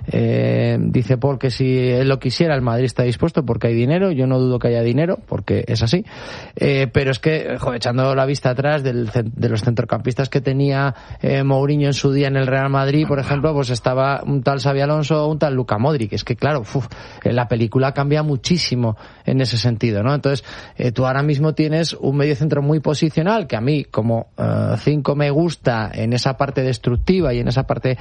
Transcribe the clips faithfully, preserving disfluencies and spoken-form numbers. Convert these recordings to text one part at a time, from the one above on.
Eh, dice Paul que si él lo quisiera, el Madrid está dispuesto porque hay dinero. Yo no dudo que haya dinero, porque es así. Eh, pero es que, joder, echando la vista atrás del, de los centrocampistas que tenía eh, Mourinho en su día en el Real Madrid, por ejemplo, pues estaba un tal Xabi Alonso o un tal Luka Modric. Es que, claro, uf, la película cambia muchísimo en ese sentido, ¿no? Entonces, eh, tú ahora mismo tienes un mediocentro muy posicional, que a mí, como uh, cinco me gusta en esa parte destructiva y en esa parte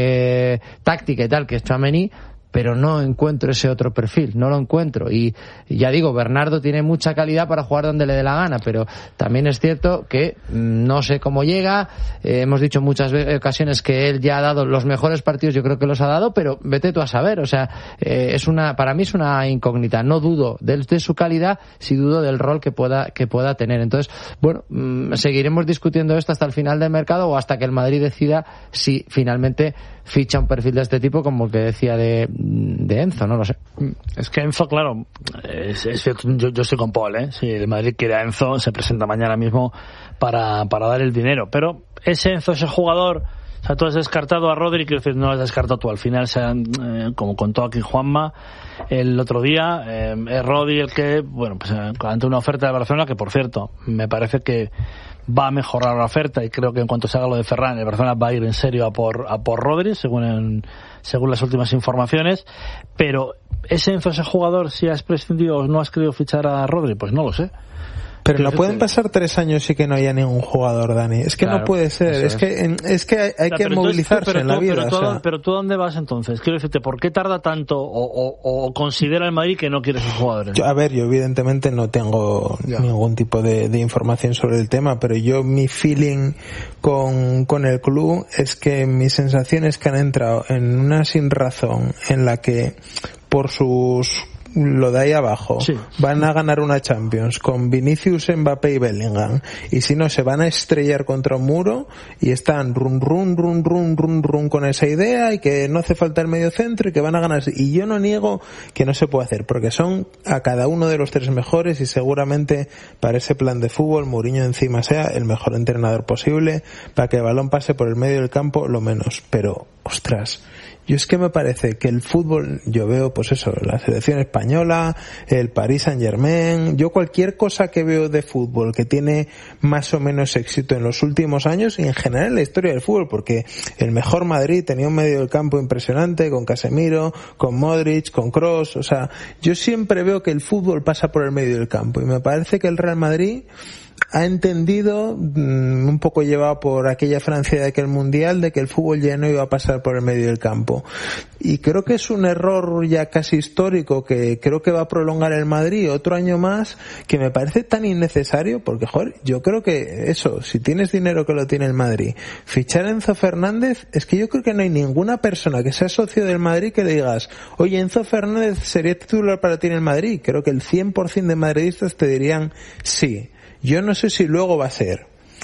eh, táctica y tal, que es Tchouaméni, pero no encuentro ese otro perfil, no lo encuentro. Y ya digo, Bernardo tiene mucha calidad para jugar donde le dé la gana, pero también es cierto que no sé cómo llega. Eh, hemos dicho muchas ocasiones que él ya ha dado los mejores partidos, yo creo que los ha dado, pero vete tú a saber. O sea, eh, es una, para mí es una incógnita. No dudo de, de su calidad, sí dudo del rol que pueda, que pueda tener. Entonces, bueno, mmm, seguiremos discutiendo esto hasta el final del mercado o hasta que el Madrid decida si finalmente ficha un perfil de este tipo, como el que decía de, de Enzo, no lo sé. Es que Enzo, claro, es, es, yo, yo estoy con Paul, ¿eh? Si el Madrid quiere a Enzo, se presenta mañana mismo para, para dar el dinero. Pero ese Enzo, ese jugador, o sea, tú has descartado a Rodri, quiero decir, no lo has descartado tú. Al final, se han, eh, como contó aquí Juanma el otro día, eh, es Rodri el que, bueno, pues eh, ante una oferta de Barcelona, que por cierto, me parece que va a mejorar la oferta, y creo que en cuanto se haga lo de Ferran, el Barcelona va a ir en serio a por a por Rodri, según en, según las últimas informaciones. Pero ese Enzo, ese jugador, si has prescindido o no has querido fichar a Rodri, pues no lo sé. Pero no pueden pasar tres años y que no haya ningún jugador, Dani. Es que claro, no puede ser. Es, es que es que hay, hay o sea, que movilizarse tú, en la tú, vida. Pero tú, o sea. pero tú, ¿a dónde vas entonces? Quiero decirte, ¿por qué tarda tanto o, o, o considera el Madrid que no quiere sus jugadores? Yo, a ver, yo evidentemente no tengo ya. ningún tipo de, de información sobre el tema, pero yo mi feeling con, con el club es que mi sensación es que han entrado en una sinrazón en la que por sus lo de ahí abajo sí. van a ganar una Champions con Vinicius, Mbappé y Bellingham, y si no se van a estrellar contra un muro, y están run run run run run run con esa idea, y que no hace falta el medio centro y que van a ganar. Y yo no niego que no se puede hacer, porque son a cada uno de los tres mejores, y seguramente para ese plan de fútbol Mourinho encima sea el mejor entrenador posible para que el balón pase por el medio del campo lo menos. Pero ostras, yo es que me parece que el fútbol, yo veo pues eso, la selección española, el Paris Saint-Germain, yo cualquier cosa que veo de fútbol que tiene más o menos éxito en los últimos años, y en general en la historia del fútbol, porque el mejor Madrid tenía un medio del campo impresionante, con Casemiro, con Modric, con Kroos, o sea, yo siempre veo que el fútbol pasa por el medio del campo, y me parece que el Real Madrid ha entendido, un poco llevado por aquella Francia de aquel mundial, de que el fútbol ya no iba a pasar por el medio del campo. Y creo que es un error ya casi histórico, que creo que va a prolongar el Madrid otro año más, que me parece tan innecesario, porque joder, yo creo que eso, si tienes dinero que lo tiene el Madrid, fichar a Enzo Fernández, es que yo creo que no hay ninguna persona que sea socio del Madrid que le digas, oye, Enzo Fernández sería titular para ti en el Madrid. Creo que el cien por ciento de madridistas te dirían sí. Yo no sé si luego va a ser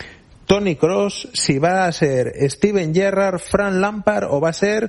Toni Kroos, si va a ser Steven Gerrard, Frank Lampard, o va a ser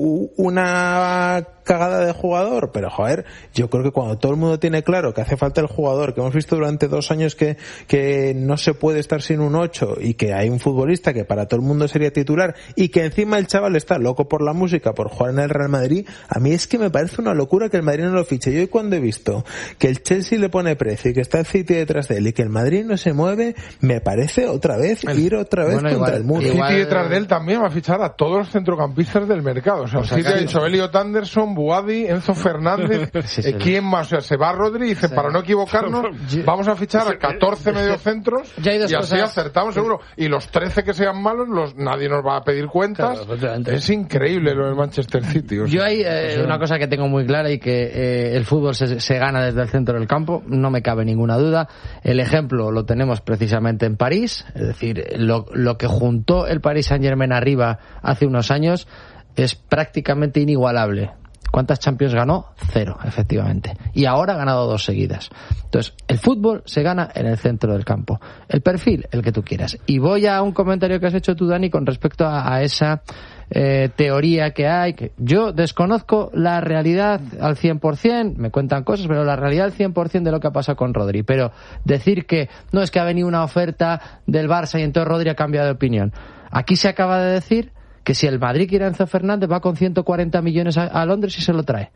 una cagada de jugador. Pero joder, yo creo que cuando todo el mundo tiene claro que hace falta el jugador, que hemos visto durante dos años que, que no se puede estar sin un ocho, y que hay un futbolista que para todo el mundo sería titular, y que encima el chaval está loco por la música, por jugar en el Real Madrid, a mí es que me parece una locura que el Madrid no lo fiche. Yo hoy cuando he visto que el Chelsea le pone precio y que está el City detrás de él y que el Madrid no se mueve, me parece otra vez el, ir otra vez bueno, contra igual, el muro. El City detrás de él también va a fichar a todos los centrocampistas del mercado. O sea, el City ha dicho Elliot Anderson, Buadi, Enzo Fernández, sí, sí, ¿quién más? O sea, se va Rodri y dice, sí. para no equivocarnos, vamos a fichar a catorce mediocentros y así cosas. Acertamos seguro. Y los trece que sean malos, los nadie nos va a pedir cuentas. Claro, es increíble lo del Manchester City. O sea, yo hay eh, o sea, una cosa que tengo muy clara, y que eh, el fútbol se, se gana desde el centro del campo, no me cabe ninguna duda. El ejemplo lo tenemos precisamente en París, es decir, lo, lo que juntó el Paris Saint-Germain arriba hace unos años es prácticamente inigualable. ¿Cuántas Champions ganó? Cero, efectivamente. Y ahora ha ganado dos seguidas. Entonces, el fútbol se gana en el centro del campo. El perfil, el que tú quieras. Y voy a un comentario que has hecho tú, Dani, con respecto a, a esa eh, teoría que hay. Que yo desconozco la realidad al cien por ciento, me cuentan cosas, pero la realidad al cien por ciento de lo que ha pasado con Rodri. Pero decir que no es que ha venido una oferta del Barça y entonces Rodri ha cambiado de opinión. Aquí se acaba de decir que si el Madrid quiere a Enzo Fernández va con ciento cuarenta millones a, a Londres y se lo trae.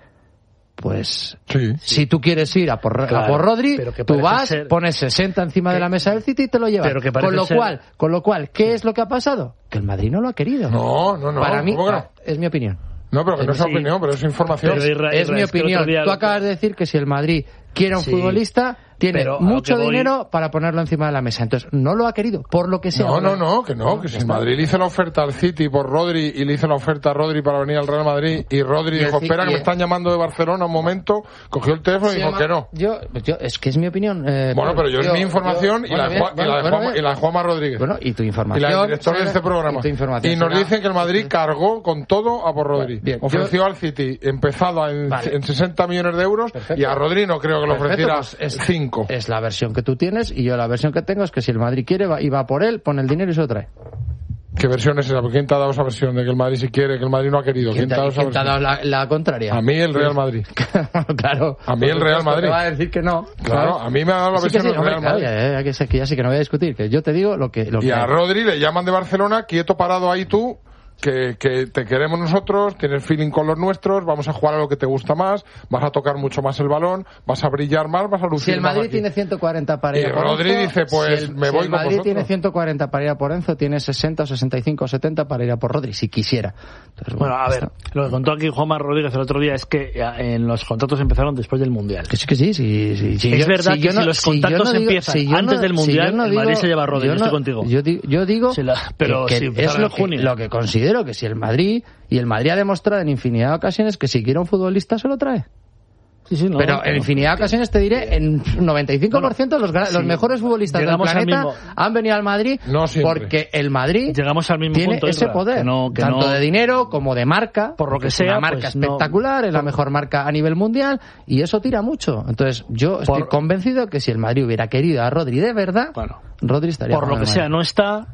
Pues sí, si sí. tú quieres ir a por, claro, a por Rodri, tú vas, ser... pones sesenta encima que... de la mesa del City y te lo llevas. Con lo ser... cual, con lo cual, ¿qué es lo que ha pasado? Que el Madrid no lo ha querido. No, no, no. Para mí, no? es mi opinión. No, pero que no es sí. opinión, pero es información. Pero Isra, Isra, es mi opinión. Tú acabas de decir que si el Madrid quiere a un sí, futbolista, tiene mucho voy... dinero para ponerlo encima de la mesa. Entonces, no lo ha querido, por lo que sea. No, no, no, que no, que si el Madrid le hizo la oferta al City por Rodri y le hizo la oferta a Rodri para venir al Real Madrid y Rodri y dijo, el, espera, que me están llamando de Barcelona un momento, cogió el teléfono y dijo que no. Yo, yo, es que es mi opinión. Eh, bueno, pero yo, yo es mi información yo, y, bueno, la bien, Juan, bueno, y, la de Juanma, bueno, y la de Juanma Rodríguez. Bueno, y tu información. Y la del director de este programa. Y, y nos dicen que el Madrid cargó con todo a por Rodri. Bien, ofreció yo, al City, empezado en, vale. en sesenta millones de euros, perfecto. Y a Rodri no creo que lo ofreciera cinco. Es la versión que tú tienes y yo la versión que tengo es que si el Madrid quiere va, y va por él, pone el dinero y se lo trae. ¿Qué versión es esa? ¿Quién te ha dado esa versión de que el Madrid si quiere, que el Madrid no ha querido? ¿Quién, ¿Quién te ha dado, esa ¿quién te ha dado la, la contraria? A mí el Real Madrid. Claro. A mí el Real Madrid. Te va a decir que no. Claro, a mí me ha dado la sí versión del sí, Real claro, Madrid. Ya, ya, ya, que ya sí que no voy a discutir, que yo te digo lo que... Lo y que a hay. Rodri le llaman de Barcelona, quieto parado ahí tú, que, que te queremos nosotros, tienes feeling con los nuestros, vamos a jugar a lo que te gusta más, vas a tocar mucho más el balón, vas a brillar más, vas a lucir más. Si el Madrid aquí. tiene ciento cuarenta para ir y a por Rodri Enzo, dice, pues si el, me si voy el con Madrid vosotros. tiene ciento cuarenta para ir a por Enzo, tiene sesenta, sesenta y cinco, setenta para ir a por Rodri, si quisiera. Entonces, bueno, bueno, a ver, lo que contó aquí Juanma Rodríguez el otro día es que en los contratos empezaron después del Mundial. Que sí, que sí, sí, sí, sí. Es yo, verdad si que no, si los si contratos no digo, empiezan si antes no, del Mundial, si no el digo, Madrid se lleva a Rodri, yo, no, yo estoy contigo. Yo, yo digo la, pero que, sí, que es lo que, lo que considero que si el Madrid, y el Madrid ha demostrado en infinidad de ocasiones que si quiere un futbolista se lo trae. Sí, sí, no, pero no, en infinidad de ocasiones te diré, en noventa y cinco por ciento bueno, los, sí, los mejores futbolistas del planeta han venido al Madrid no porque el Madrid llegamos al mismo tiene punto, ese Isra, poder, que no, que tanto no... de dinero como de marca, por lo que es sea, una marca pues espectacular, no... es la mejor marca a nivel mundial y eso tira mucho. Entonces yo estoy por... convencido que si el Madrid hubiera querido a Rodri de verdad, bueno, Rodri estaría por lo que sea, no está.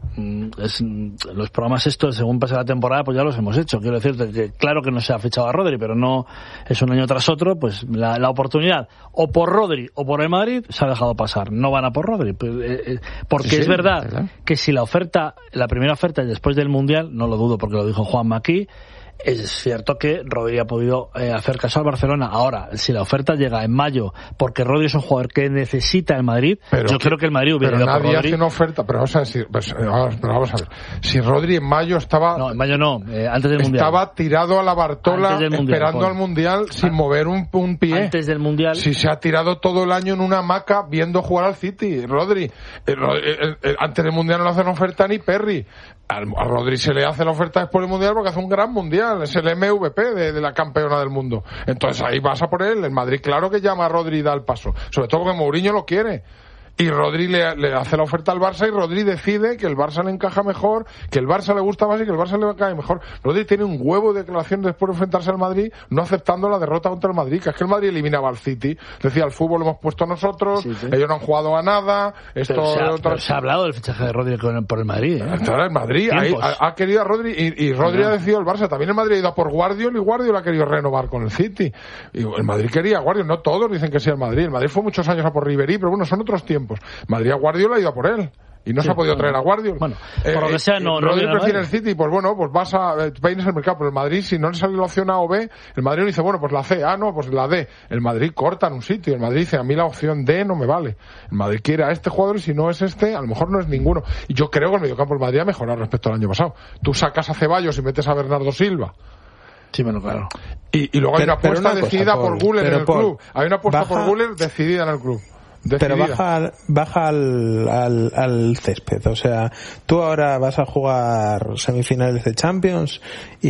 Es, los programas estos según pasa la temporada pues ya los hemos hecho, quiero decirte que claro que no se ha fichado a Rodri, pero no es un año tras otro, pues la, la oportunidad o por Rodri o por el Madrid se ha dejado pasar, no van a por Rodri pues, eh, porque sí, es verdad, verdad que si la oferta, la primera oferta es después del Mundial, no lo dudo porque lo dijo Juanma aquí, es cierto que Rodri ha podido eh, hacer caso al Barcelona. Ahora, si la oferta llega en mayo, porque Rodri es un jugador que necesita el Madrid, pero yo que, creo que el Madrid hubiera pero ido por nadie Rodri. hace una oferta, pero vamos a decir, pues, vamos, pero vamos a ver, si Rodri en mayo estaba... No, en mayo no, eh, antes del Mundial. Estaba tirado a la Bartola mundial, esperando Paul. al Mundial sin ah, mover un, un pie. Antes del Mundial. Si se ha tirado todo el año en una hamaca viendo jugar al City, Rodri. El, el, el, antes del Mundial no le hacen oferta ni Perry. A Rodri se le hace la oferta después del Mundial porque hace un gran Mundial, es el M V P de, de la campeona del mundo. Entonces ahí vas a por él. El Madrid claro que llama a Rodri y da el paso, sobre todo porque Mourinho lo quiere. Y Rodri le, le hace la oferta al Barça y Rodri decide que el Barça le encaja mejor, que el Barça le gusta más y que el Barça le cae mejor. Rodri tiene un huevo de declaración después de enfrentarse al Madrid, no aceptando la derrota contra el Madrid, que es que el Madrid eliminaba al City. Decía, el fútbol lo hemos puesto nosotros, sí, sí. ellos no han jugado a nada. Esto pero se, ha, otra... pero se ha hablado del fichaje de Rodri con, por el Madrid. ¿eh? Claro, el Madrid ahí, ha, ha querido a Rodri y, y Rodri no. ha decidido el Barça. También el Madrid ha ido a por Guardiola y Guardiola ha querido renovar con el City. Y el Madrid quería a Guardiola, no todos dicen que sí el Madrid. El Madrid fue muchos años a por Ribery, pero bueno, son otros tiempos. Madrid a Guardiola ha ido a por él y no sí, se ha podido traer a Guardiola. Bueno, por lo que sea, no. Eh, Rodri no prefiere el City, pues bueno, pues vas a eh, peines el mercado, pero el Madrid, si no le sale la opción A o B, el Madrid dice, bueno, pues la C, ah, no, pues la D. El Madrid corta en un sitio, el Madrid dice, a mí la opción D no me vale. El Madrid quiere a este jugador y si no es este, a lo mejor no es ninguno. Y yo creo que el mediocampo del Madrid ha mejorado respecto al año pasado. Tú sacas a Ceballos y metes a Bernardo Silva. Sí, bueno, claro. Y, y luego hay pero, una apuesta una decidida cosa, por Güler en el Paul, club. Hay una apuesta baja... por Güler decidida en el club. Decidida. Pero baja, baja al, al, al césped. O sea, tú ahora vas a jugar semifinales de Champions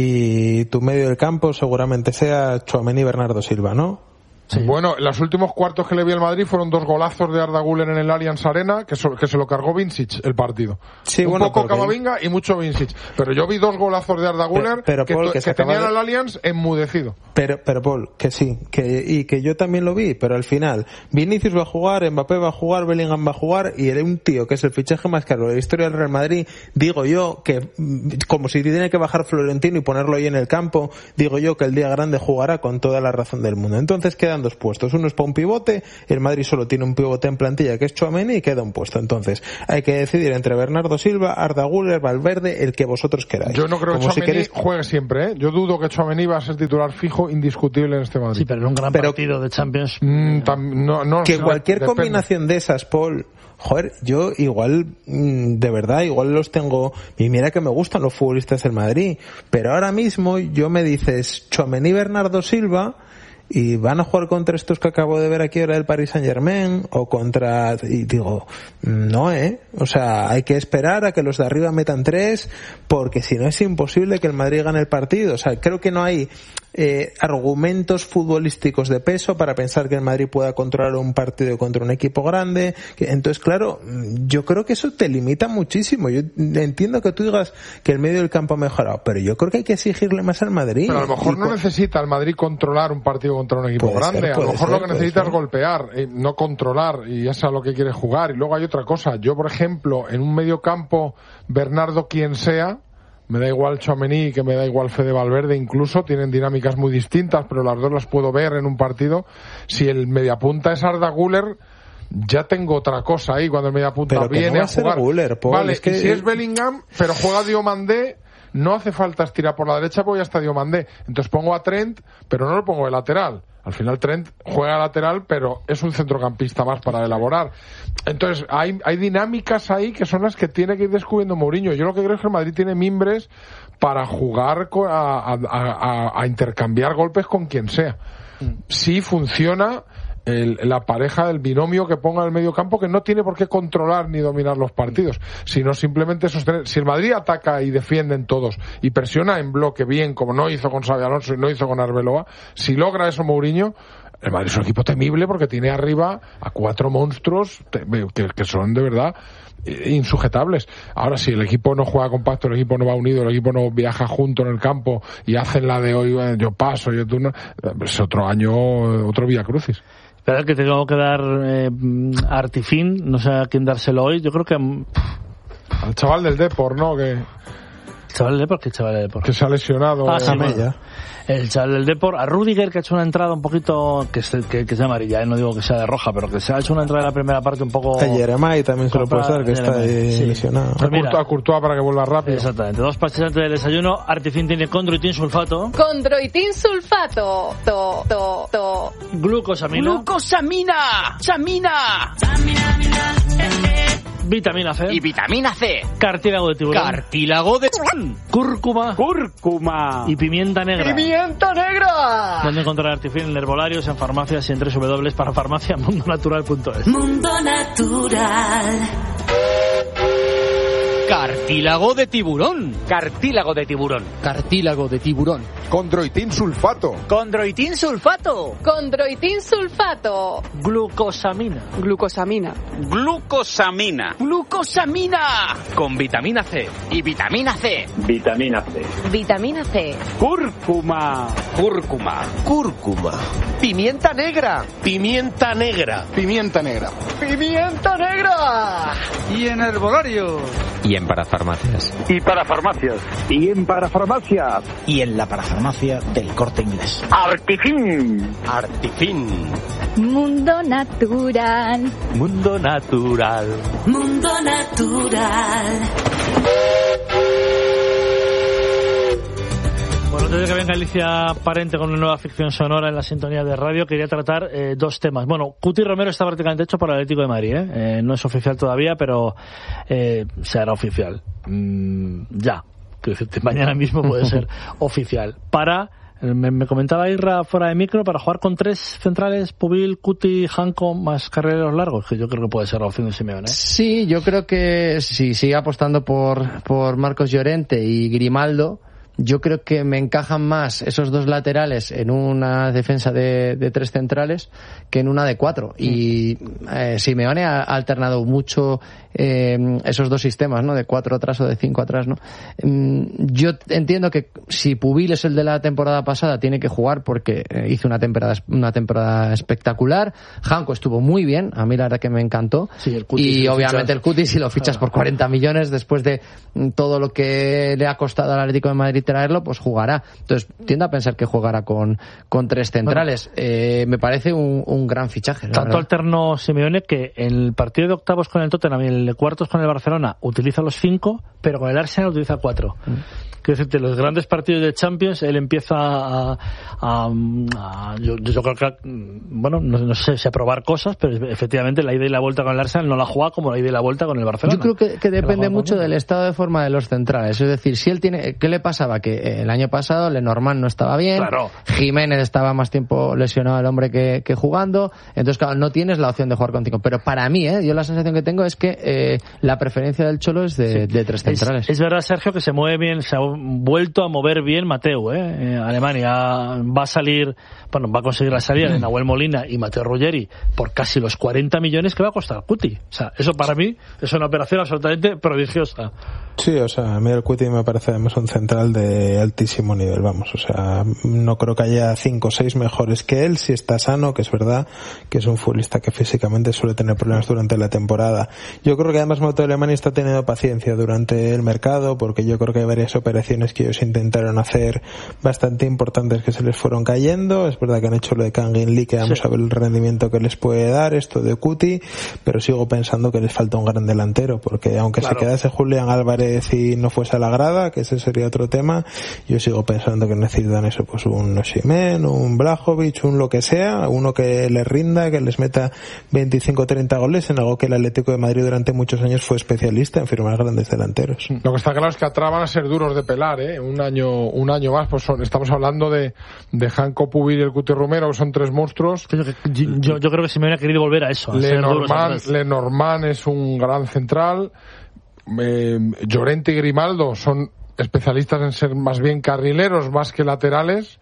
y tu medio del campo seguramente sea Tchouaméni y Bernardo Silva, ¿no? Sí. Bueno, los últimos cuartos que le vi al Madrid fueron dos golazos de Arda Güler en el Allianz Arena, que, so, que se lo cargó Vincic el partido. Sí, un bueno, poco Camavinga y mucho Vincic. Pero yo vi dos golazos de Arda Güler pero, pero, que, Paul, que, que tenían de... al Allianz enmudecido. Pero, pero Paul, que sí, que, y que yo también lo vi, pero al final Vinicius va a jugar, Mbappé va a jugar, Bellingham va a jugar y era un tío que es el fichaje más caro de la historia del Real Madrid. Digo yo que, como si tiene que bajar Florentino y ponerlo ahí en el campo, digo yo que el día grande jugará con toda la razón del mundo. Entonces quedan quedan dos puestos. Uno es para un pivote, el Madrid solo tiene un pivote en plantilla que es Tchouaméni y queda un puesto. Entonces, hay que decidir entre Bernardo Silva, Arda Güler, Valverde, el que vosotros queráis. Yo no creo Como que si Tchouaméni queréis... juegue siempre, ¿eh? Yo dudo que Tchouaméni va a ser titular fijo, indiscutible en este Madrid. Sí, pero en un gran pero, partido de Champions. Mm, tam, no, no, que no, cualquier depende. combinación de esas, Paul... Joder, yo igual, de verdad, igual los tengo... Y mira que me gustan los futbolistas del Madrid, pero ahora mismo yo me dices Tchouaméni, Bernardo Silva, y van a jugar contra estos que acabo de ver aquí ahora del Paris Saint-Germain, o contra... Y digo, no, ¿eh? O sea, hay que esperar a que los de arriba metan tres, porque si no es imposible que el Madrid gane el partido. O sea, creo que no hay... Eh, argumentos futbolísticos de peso para pensar que el Madrid pueda controlar un partido contra un equipo grande. Entonces, claro, yo creo que eso te limita muchísimo. Yo entiendo que tú digas que el medio del campo ha mejorado, pero yo creo que hay que exigirle más al Madrid. Pero a lo mejor y no cu- necesita el Madrid controlar un partido contra un equipo Puede grande. ser, a lo puede mejor ser, lo que puede necesita ser. es golpear, eh, no controlar, y eso es a lo que quiere jugar. Y luego hay otra cosa. Yo, por ejemplo, en un medio campo, Bernardo quien sea, me da igual Tchouaméni, que me da igual Fede Valverde, incluso tienen dinámicas muy distintas, pero las dos las puedo ver en un partido. Si el mediapunta es Arda Güler, ya tengo otra cosa ahí cuando el mediapunta Pero que viene no va a a ser jugar. Güler, Paul, vale, es que- y si es Bellingham, pero juega Diomandé, no hace falta estirar por la derecha porque ya está Diomandé. Entonces pongo a Trent, pero no lo pongo de lateral. Al final Trent juega lateral, pero es un centrocampista más para elaborar. Entonces hay, hay dinámicas ahí que son las que tiene que ir descubriendo Mourinho. Yo lo que creo es que el Madrid tiene mimbres para jugar co- a, a, a, a intercambiar golpes con quien sea. Si funciona el, la pareja del binomio que ponga en el medio campo, que no tiene por qué controlar ni dominar los partidos, sino simplemente sostener. Si el Madrid ataca y defiende en todos y presiona en bloque bien, como no hizo con Xabi Alonso y no hizo con Arbeloa, si logra eso Mourinho, el Madrid es un equipo temible porque tiene arriba a cuatro monstruos te- que, que son de verdad eh, insujetables. Ahora, si el equipo no juega compacto, el equipo no va unido, el equipo no viaja junto en el campo y hacen la de hoy, eh, yo paso, yo tú no, es otro año, otro Vía Crucis. Espera que tengo que dar eh, Artifin, no sé a quién dárselo hoy. Yo creo que Al chaval del Depor, ¿no? Que, chaval del Depor, ¿qué chaval del Depor? que se ha lesionado. Ah, sí, Jamella. bueno. El chaval del Depor, a Rudiger, que ha hecho una entrada un poquito, que es, que, que es de amarilla, ¿eh? No digo que sea de roja, pero que se ha hecho una entrada en la primera parte un poco... A Jeremai también se lo puede Comprar dar, que está Jeremai, ahí sí. lesionado. Pues mira. A Courtois- a Courtois para que vuelva rápido. Exactamente, dos pastillas antes del desayuno. Artifin tiene condroitin sulfato, Condroitin sulfato. To, to, to. glucosamina, ¡Glucosamina! ¡Samina! vitamina C, Y vitamina C. cartílago de tiburón, Cartílago de... cúrcuma ¡Cúrcuma! y pimienta negra. ¡Pimienta negra! ¿Dónde encontrar Artifin? En herbolarios, en farmacias y en doble u doble u doble u para farmacia mundo natural punto es. Mundo Natural. Cartílago de tiburón. Cartílago de tiburón. Cartílago de tiburón. Condroitin sulfato. Condroitin sulfato. Condroitin sulfato. Glucosamina. Glucosamina. Glucosamina. Glucosamina. Con vitamina C. Y vitamina C. Vitamina C. Vitamina C. Cúrcuma. Cúrcuma. Cúrcuma. Pimienta negra. Pimienta negra. Pimienta negra. ¡Pimienta negra! Y en herbolario. Y en parafarmacias. Y para farmacias. Y en parafarmacias. Y en la parafarmacia del Corte Inglés. Artifin. Artifin. Mundo natural. Mundo natural. Mundo Natural. Bueno, antes de que venga Alicia Parente con una nueva ficción sonora en la sintonía de radio, quería tratar eh, dos temas. Bueno, Cuti Romero está prácticamente hecho para el Atlético de Madrid, ¿eh? Eh, no es oficial todavía, pero eh, se hará oficial. Mm, ya, quiero decirte, mañana mismo puede ser oficial. Para, me, me comentaba Irra fuera de micro, para jugar con tres centrales, Pubil, Cuti, Janko, más carrereros largos, que yo creo que puede ser la opción de Simeone, ¿eh? Sí, yo creo que si sigue apostando por, por Marcos Llorente y Grimaldo, yo creo que me encajan más esos dos laterales en una defensa de, de tres centrales que en una de cuatro. Y eh, Simeone ha, ha alternado mucho eh, esos dos sistemas, ¿no? De cuatro atrás o de cinco atrás, ¿no? Mm, yo entiendo que si Pubil es el de la temporada pasada, tiene que jugar porque eh, hizo una temporada una temporada espectacular. Janko estuvo muy bien, a mí la verdad que me encantó. Sí, el Cuti, y si lo obviamente fichas- el Cuti si lo fichas por cuarenta millones después de mm, todo lo que le ha costado al Atlético de Madrid traerlo, pues jugará. Entonces, tiendo a pensar que jugará con, con tres centrales. Eh, me parece un, un gran fichaje. Tanto alterno Simeone que en el partido de octavos con el Tottenham y en el de cuartos con el Barcelona utiliza los cinco, pero con el Arsenal utiliza cuatro. Mm. Quiero decirte, los grandes partidos de Champions, él empieza a... a, a yo, yo creo que, bueno, no, no sé si a probar cosas, pero efectivamente la ida y la vuelta con el Arsenal no la juega como la ida y la vuelta con el Barcelona. Yo creo que, que depende mucho del estado de forma de los centrales. Es decir, si él tiene... ¿Qué le pasaba? Que el año pasado Lenormand no estaba bien, claro. Jiménez estaba más tiempo lesionado el hombre que, que jugando, entonces claro, no tienes la opción de jugar con cinco. Pero para mí, ¿eh? yo la sensación que tengo es que eh, la preferencia del Cholo es de, sí. de tres centrales. Es, es verdad, Sergio, que se mueve bien, se ha vuelto a mover bien Mateu, ¿eh? eh Alemania va a salir, bueno, va a conseguir la salida de Nahuel Molina y Mateo Ruggeri por casi los cuarenta millones que va a costar Cuti. O sea, eso para mí es una operación absolutamente prodigiosa. Sí, o sea, a mí el Cuti me parece además un central de altísimo nivel, vamos, o sea, no creo que haya cinco o seis mejores que él, si está sano, que es verdad que es un futbolista que físicamente suele tener problemas durante la temporada. Yo creo que además Mateo Alemania está teniendo paciencia durante el mercado, porque yo creo que hay varias operaciones que ellos intentaron hacer bastante importantes que se les fueron cayendo. Es verdad que han hecho lo de Kangin Lee, que vamos sí. a ver el rendimiento que les puede dar, esto de Cuti, pero sigo pensando que les falta un gran delantero, porque aunque claro. se quedase Julián Álvarez y no fuese a la grada, que ese sería otro tema, yo sigo pensando que necesitan eso, pues un Osimhen, un Blajovic, un lo que sea, uno que les rinda, que les meta veinticinco o treinta goles, en algo que el Atlético de Madrid durante muchos años fue especialista en firmar grandes delanteros. Lo que está claro es que atrás van a ser duros de pelar, ¿eh? Un año, un año más, pues son, estamos hablando de, de Janko Pubir y el Cuti Romero, que son tres monstruos. Yo, yo, yo creo que Simeone ha querido volver a eso. A Lenormand, Lenormand es un gran central. Eh, Llorente y Grimaldo son especialistas en ser más bien carrileros más que laterales,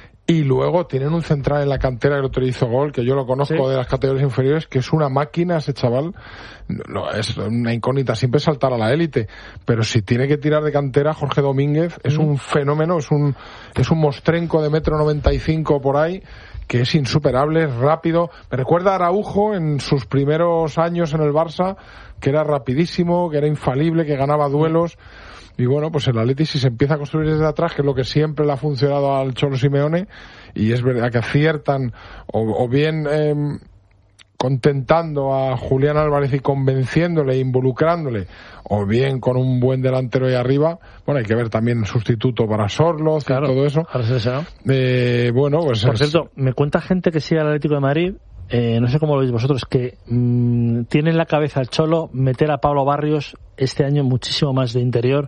y luego tienen un central en la cantera que el otro hizo gol, que yo lo conozco sí. de las categorías inferiores, que es una máquina ese chaval. No, es una incógnita siempre saltar a la élite, pero si tiene que tirar de cantera, Jorge Domínguez es mm. un fenómeno, es un es un mostrenco de metro noventa y cinco por ahí, que es insuperable, es rápido. Me recuerda a Araujo en sus primeros años en el Barça, que era rapidísimo, que era infalible, que ganaba duelos. Y bueno, pues el Atleti si se empieza a construir desde atrás, que es lo que siempre le ha funcionado al Cholo Simeone, y es verdad que aciertan, o, o bien eh, contentando a Julián Álvarez y convenciéndole, involucrándole, o bien con un buen delantero ahí arriba. Bueno, hay que ver también el sustituto para Sorloz, claro, y todo eso. eso. Eh, bueno, pues Por es... cierto, me cuenta gente que sigue al Atlético de Madrid, eh, no sé cómo lo veis vosotros, que mmm, tiene en la cabeza el Cholo meter a Pablo Barrios este año muchísimo más de interior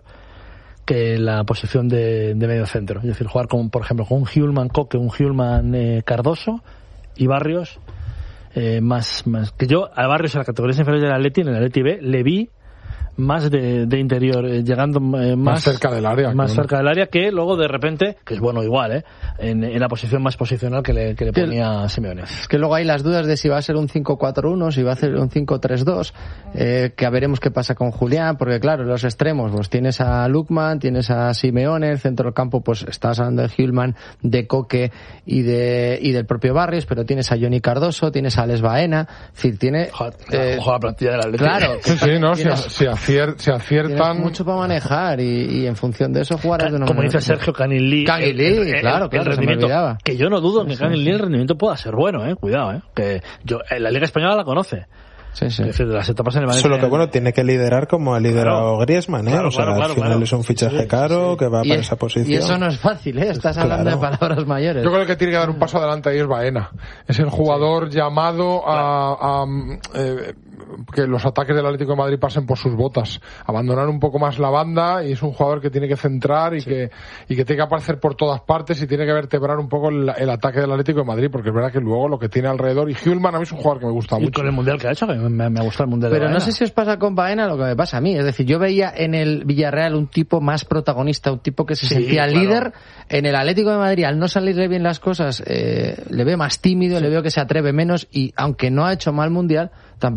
que la posición de, de medio centro. Es decir, jugar con, por ejemplo, con un Hjulman Coque, un Hjulman eh, Cardoso y Barrios eh, más, más que yo a Barrios en la categoría inferior del Atleti, en el Atleti B, le vi más de, de interior, eh, llegando eh, más, más cerca del área, más claro. cerca del área, que luego de repente, que es bueno igual, eh, en, en la posición más posicional que le, que le ponía Simeone. Es que luego hay las dudas de si va a ser un cinco cuatro uno, si va a ser un cinco tres dos, eh, que a veremos qué pasa con Julián, porque claro, en los extremos, pues tienes a Lukman, tienes a Simeone, el centro del campo, pues estás hablando de Hjulman, de Coque y de y del propio Barrios, pero tienes a Johnny Cardoso, tienes a Alex Baena, es decir, tiene... Ojo, eh, ojo la plantilla del Atlético. Claro. Sí, sí, no, si, si, acier, si aciertan... mucho para manejar y, y en función de eso jugarás de una Como manera. dice Sergio, Kangin Lee, Kangin Lee, el, claro, el, claro, el rendimiento, se me que yo no dudo que Kangin Lee el rendimiento pueda ser bueno, eh, cuidado, eh, que yo, la Liga Española la conoce. Sí, sí. Es decir, de las etapas en el Valencia. Solo que bueno, tiene que liderar como ha liderado claro, Griezmann, ¿eh? claro, o sea, claro, al claro, final claro. es un fichaje sí, caro sí. que va y para es, esa posición. Y eso no es fácil, ¿eh? Estás claro. hablando de palabras mayores. Yo creo que tiene que dar un paso adelante ahí es Baena. Es el jugador sí. llamado a, a eh, que los ataques del Atlético de Madrid pasen por sus botas, abandonar un poco más la banda, y es un jugador que tiene que centrar y sí. que y que tiene que aparecer por todas partes y tiene que vertebrar un poco el, el ataque del Atlético de Madrid, porque es verdad que luego lo que tiene alrededor, y Hjulman a mí es un jugador que me gusta y mucho. Con el mundial que ha hecho, que me, me ha gustado el mundial. Pero de no sé si os pasa con Baena lo que me pasa a mí, es decir, yo veía en el Villarreal un tipo más protagonista, un tipo que se sí, sentía claro. líder. En el Atlético de Madrid, al no salirle bien las cosas, eh, le veo más tímido, sí. le veo que se atreve menos, y aunque no ha hecho mal mundial, tampoco han sido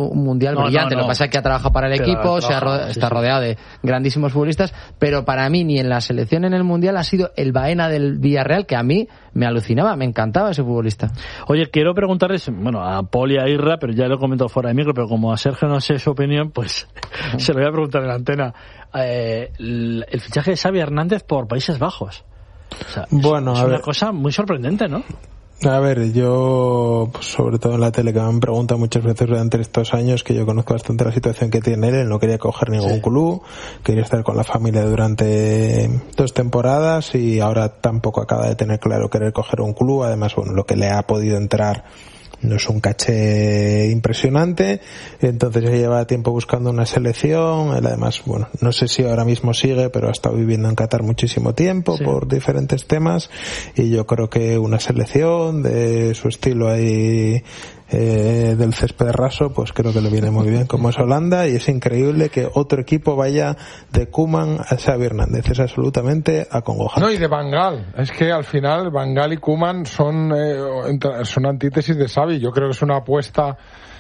un mundial no, brillante. No, no. Lo que pasa es que ha trabajado para el claro, equipo, se ha ro- sí, está sí. rodeado de grandísimos futbolistas, pero para mí ni en la selección en el mundial ha sido el Baena del Villarreal, que a mí me alucinaba, me encantaba ese futbolista. Oye, quiero preguntarles, bueno, a Paul y a Irra, pero ya lo he comentado fuera de micro, pero como a Sergio no sé su opinión, pues uh-huh. se lo voy a preguntar en la antena. Eh, el, el fichaje de Xavi Hernández por Países Bajos. O sea, bueno, es, es a una ver. cosa muy sorprendente, ¿no? A ver, yo, pues sobre todo en la tele, que me han preguntado muchas veces durante estos años, que yo conozco bastante la situación que tiene él, él no quería coger ningún sí. club, quería estar con la familia durante dos temporadas y ahora tampoco acaba de tener claro querer coger un club. Además, bueno, lo que le ha podido entrar no es un caché impresionante, entonces ya lleva tiempo buscando una selección. Él además, bueno, no sé si ahora mismo sigue, pero ha estado viviendo en Qatar muchísimo tiempo sí. por diferentes temas, y yo creo que una selección de su estilo ahí eh, del césped raso, pues creo que le viene muy bien, como es Holanda, y es increíble que otro equipo vaya de Koeman a Xavi Hernández, es absolutamente acongojante. No, y de Van Gaal, es que al final Van Gaal y Koeman son eh, son antítesis de Xavi. Yo creo que es una apuesta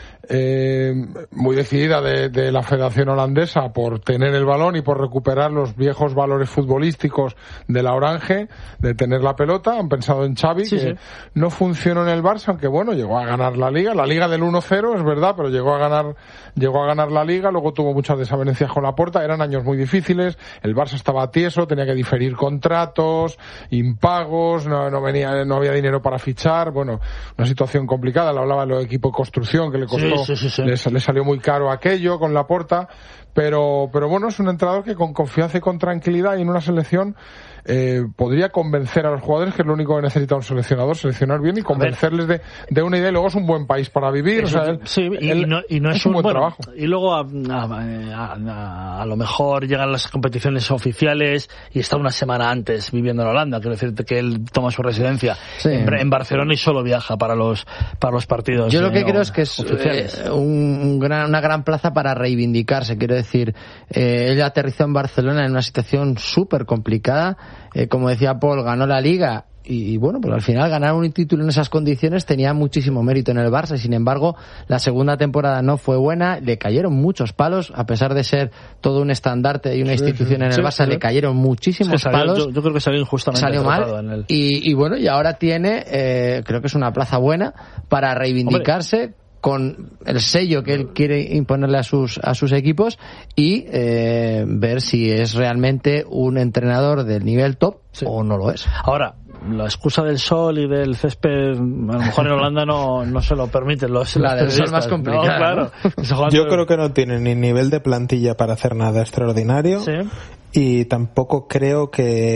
eh, muy decidida de, de la Federación Holandesa por tener el balón y por recuperar los viejos valores futbolísticos de la Orange, de tener la pelota. Han pensado en Xavi, sí, que sí. no funcionó en el Barça, aunque bueno, llegó a ganar la Liga, la Liga del uno cero, es verdad, pero llegó a ganar llegó a ganar la Liga, luego tuvo muchas desavenencias con Laporta, eran años muy difíciles, el Barça estaba tieso, tenía que diferir contratos, impagos, no, no venía, no había dinero para fichar, bueno, una situación complicada. Le hablaba del equipo de construcción que le costó, sí, sí, sí, sí. Le, le salió muy caro aquello con Laporta, pero, pero bueno, es un entrenador que con confianza y con tranquilidad y en una selección eh, podría convencer a los jugadores, que es lo único que necesita un seleccionador, seleccionar bien y convencerles de, de una idea. Y luego es un buen país para vivir. Eso, o sea, él, sí, y, él, y, no, y no es, es un, un buen bueno, trabajo. Y luego a, a, a, a lo mejor llegan las competiciones oficiales y está una semana antes viviendo en Holanda. Quiero decirte que él toma su residencia sí. en, en Barcelona y solo viaja para los para los partidos. Yo lo que eh, creo es que es eh, un, un gran, una gran plaza para reivindicarse. Quiero decir, eh, él aterrizó en Barcelona en una situación súper complicada. Eh, como decía Paul, ganó la Liga y, y bueno, pues al final ganar un título en esas condiciones tenía muchísimo mérito en el Barça, y sin embargo la segunda temporada no fue buena, le cayeron muchos palos, a pesar de ser todo un estandarte y una sí, institución sí, en el sí, Barça, sí. le cayeron muchísimos salió, palos. Yo, yo creo que salió injustamente salió mal en el... y, y bueno, y ahora tiene, eh, creo que es una plaza buena para reivindicarse. Hombre. Con el sello que él quiere imponerle a sus a sus equipos y eh, ver si es realmente un entrenador del nivel top sí. o no lo es. Ahora, la excusa del sol y del césped, a lo mejor en Holanda no, no se lo permiten los La del sol más complicada. No, claro. ¿no? Yo creo que no tiene ni nivel de plantilla para hacer nada extraordinario. Sí. Y tampoco creo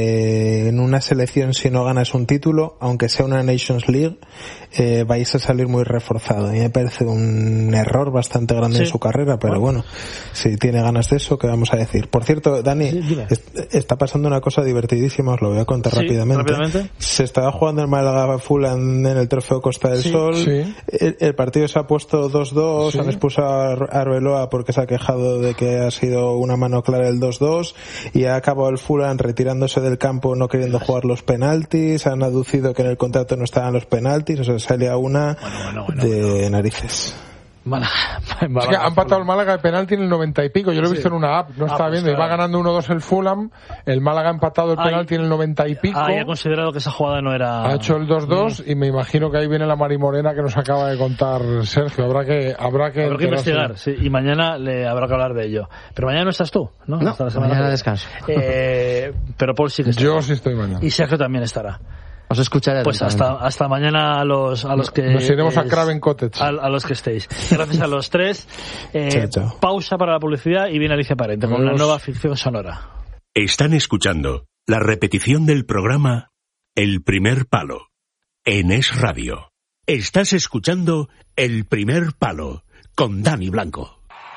que en una selección, si no ganas un título, aunque sea una Nations League, eh, vais a salir muy reforzado. A mí me parece un error bastante grande sí. en su carrera, pero bueno, si tiene ganas de eso, ¿qué vamos a decir? Por cierto, Dani, sí, est- está pasando una cosa divertidísima, os lo voy a contar sí, rápidamente. rápidamente. Se estaba jugando el Málaga-Fulham en el Trofeo Costa del sí, Sol, sí. El, el partido se ha puesto dos dos, sí. han expulsado a Arbeloa porque se ha quejado de que ha sido una mano clara el dos dos, y ha acabado el Fulham retirándose del campo, no queriendo jugar los penaltis, han aducido que en el contrato no estaban los penaltis, o sea, sale a una bueno, bueno, bueno, de bueno. narices. Málaga. Es que han empatado el Málaga de penalti en el noventa y pico. Yo lo he visto sí. en una app, no ah, estaba pues viendo. Claro. Iba ganando uno dos el Fulham. El Málaga ha empatado el penalti en el noventa y pico. Ah, y ha considerado que esa jugada no era. Ha hecho el dos dos mm. y me imagino que ahí viene la marimorena que nos acaba de contar Sergio. Habrá que habrá que, habrá que investigar. Sí, y mañana le habrá que hablar de ello. Pero mañana no estás tú, ¿no? No, la semana mañana descanso. Eh, pero Paul sí que está. Yo sí estoy mañana. Y Sergio también estará. Os escucharé. Pues hasta hasta mañana a los a los que nos iremos a Craven Cottage. A, a los que estéis. Gracias a los tres. Eh, chao, chao. Pausa para la publicidad y viene Alicia Parente con una nueva ficción sonora. Están escuchando la repetición del programa El Primer Palo en Es Radio. Estás escuchando El Primer Palo con Dani Blanco.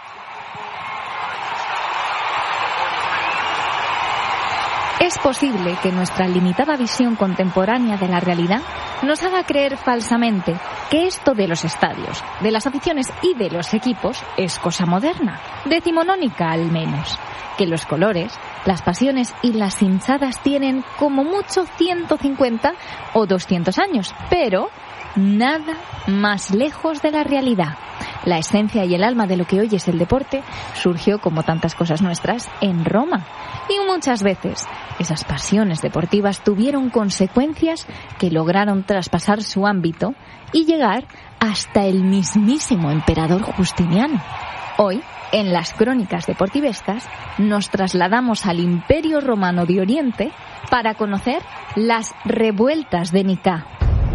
Es posible que nuestra limitada visión contemporánea de la realidad nos haga creer falsamente que esto de los estadios, de las aficiones y de los equipos es cosa moderna, decimonónica al menos, que los colores, las pasiones y las hinchadas tienen como mucho ciento cincuenta o doscientos años, pero nada más lejos de la realidad. la esencia y el alma de lo que hoy es el deporte, surgió, como tantas cosas nuestras, en Roma. Y muchas veces esas pasiones deportivas tuvieron consecuencias que lograron traspasar su ámbito y llegar hasta el mismísimo emperador Justiniano. Hoy, en las crónicas deportivescas, nos trasladamos al Imperio Romano de Oriente para conocer las revueltas de Nicea.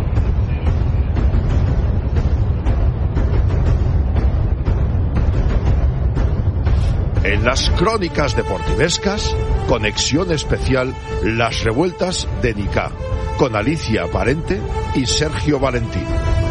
En las crónicas deportivescas, conexión especial Las revueltas de Nicea, con Alicia Parente y Sergio Valentín.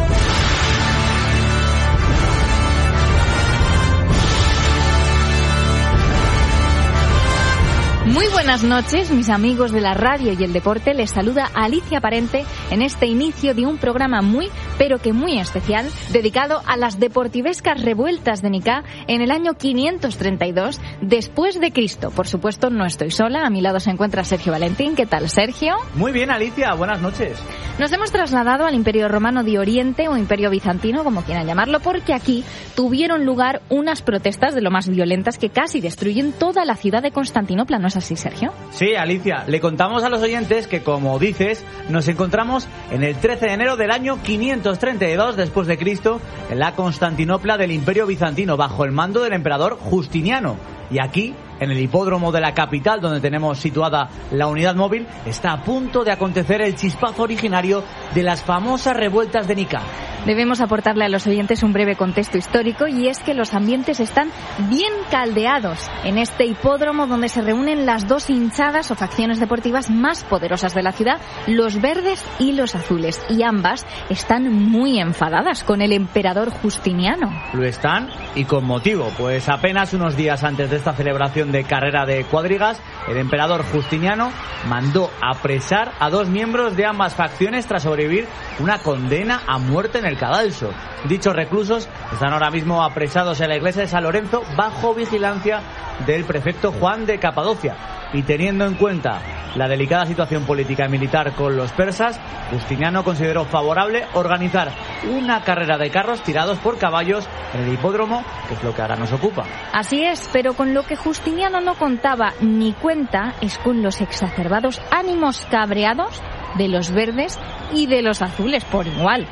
Muy buenas noches, mis amigos de la radio y el deporte. Les saluda Alicia Parente en este inicio de un programa muy, pero que muy especial, dedicado a las deportivescas revueltas de Nicea en el año quinientos treinta y dos después de Cristo. Por supuesto, no estoy sola. A mi lado se encuentra Sergio Valentín. ¿Qué tal, Sergio? Muy bien, Alicia. Buenas noches. Nos hemos trasladado al Imperio Romano de Oriente o Imperio Bizantino, como quieran llamarlo, porque aquí tuvieron lugar unas protestas de lo más violentas que casi destruyen toda la ciudad de Constantinopla. ¿No es así, Sergio? Sí, Alicia. Le contamos a los oyentes que, como dices, nos encontramos en el trece de enero del año quinientos treinta y dos después de Cristo en la Constantinopla del Imperio Bizantino, bajo el mando del emperador Justiniano. Y aquí, en el hipódromo de la capital, donde tenemos situada la unidad móvil, está a punto de acontecer el chispazo originario de las famosas revueltas de Nicea. Debemos aportarle a los oyentes un breve contexto histórico, y es que los ambientes están bien caldeados en este hipódromo donde se reúnen las dos hinchadas o facciones deportivas más poderosas de la ciudad, los verdes y los azules, y ambas están muy enfadadas con el emperador Justiniano. Lo están, y con motivo, pues apenas unos días antes de esta celebración de carrera de cuadrigas, el emperador Justiniano mandó apresar a dos miembros de ambas facciones tras sobrevivir una condena a muerte en el cadalso. Dichos reclusos están ahora mismo apresados en la iglesia de San Lorenzo bajo vigilancia del prefecto Juan de Capadocia. Y teniendo en cuenta la delicada situación política y militar con los persas, Justiniano consideró favorable organizar una carrera de carros tirados por caballos en el hipódromo, que es lo que ahora nos ocupa. Así es, pero con lo que Justiniano no contaba ni cuenta es con los exacerbados ánimos cabreados de los verdes y de los azules por igual.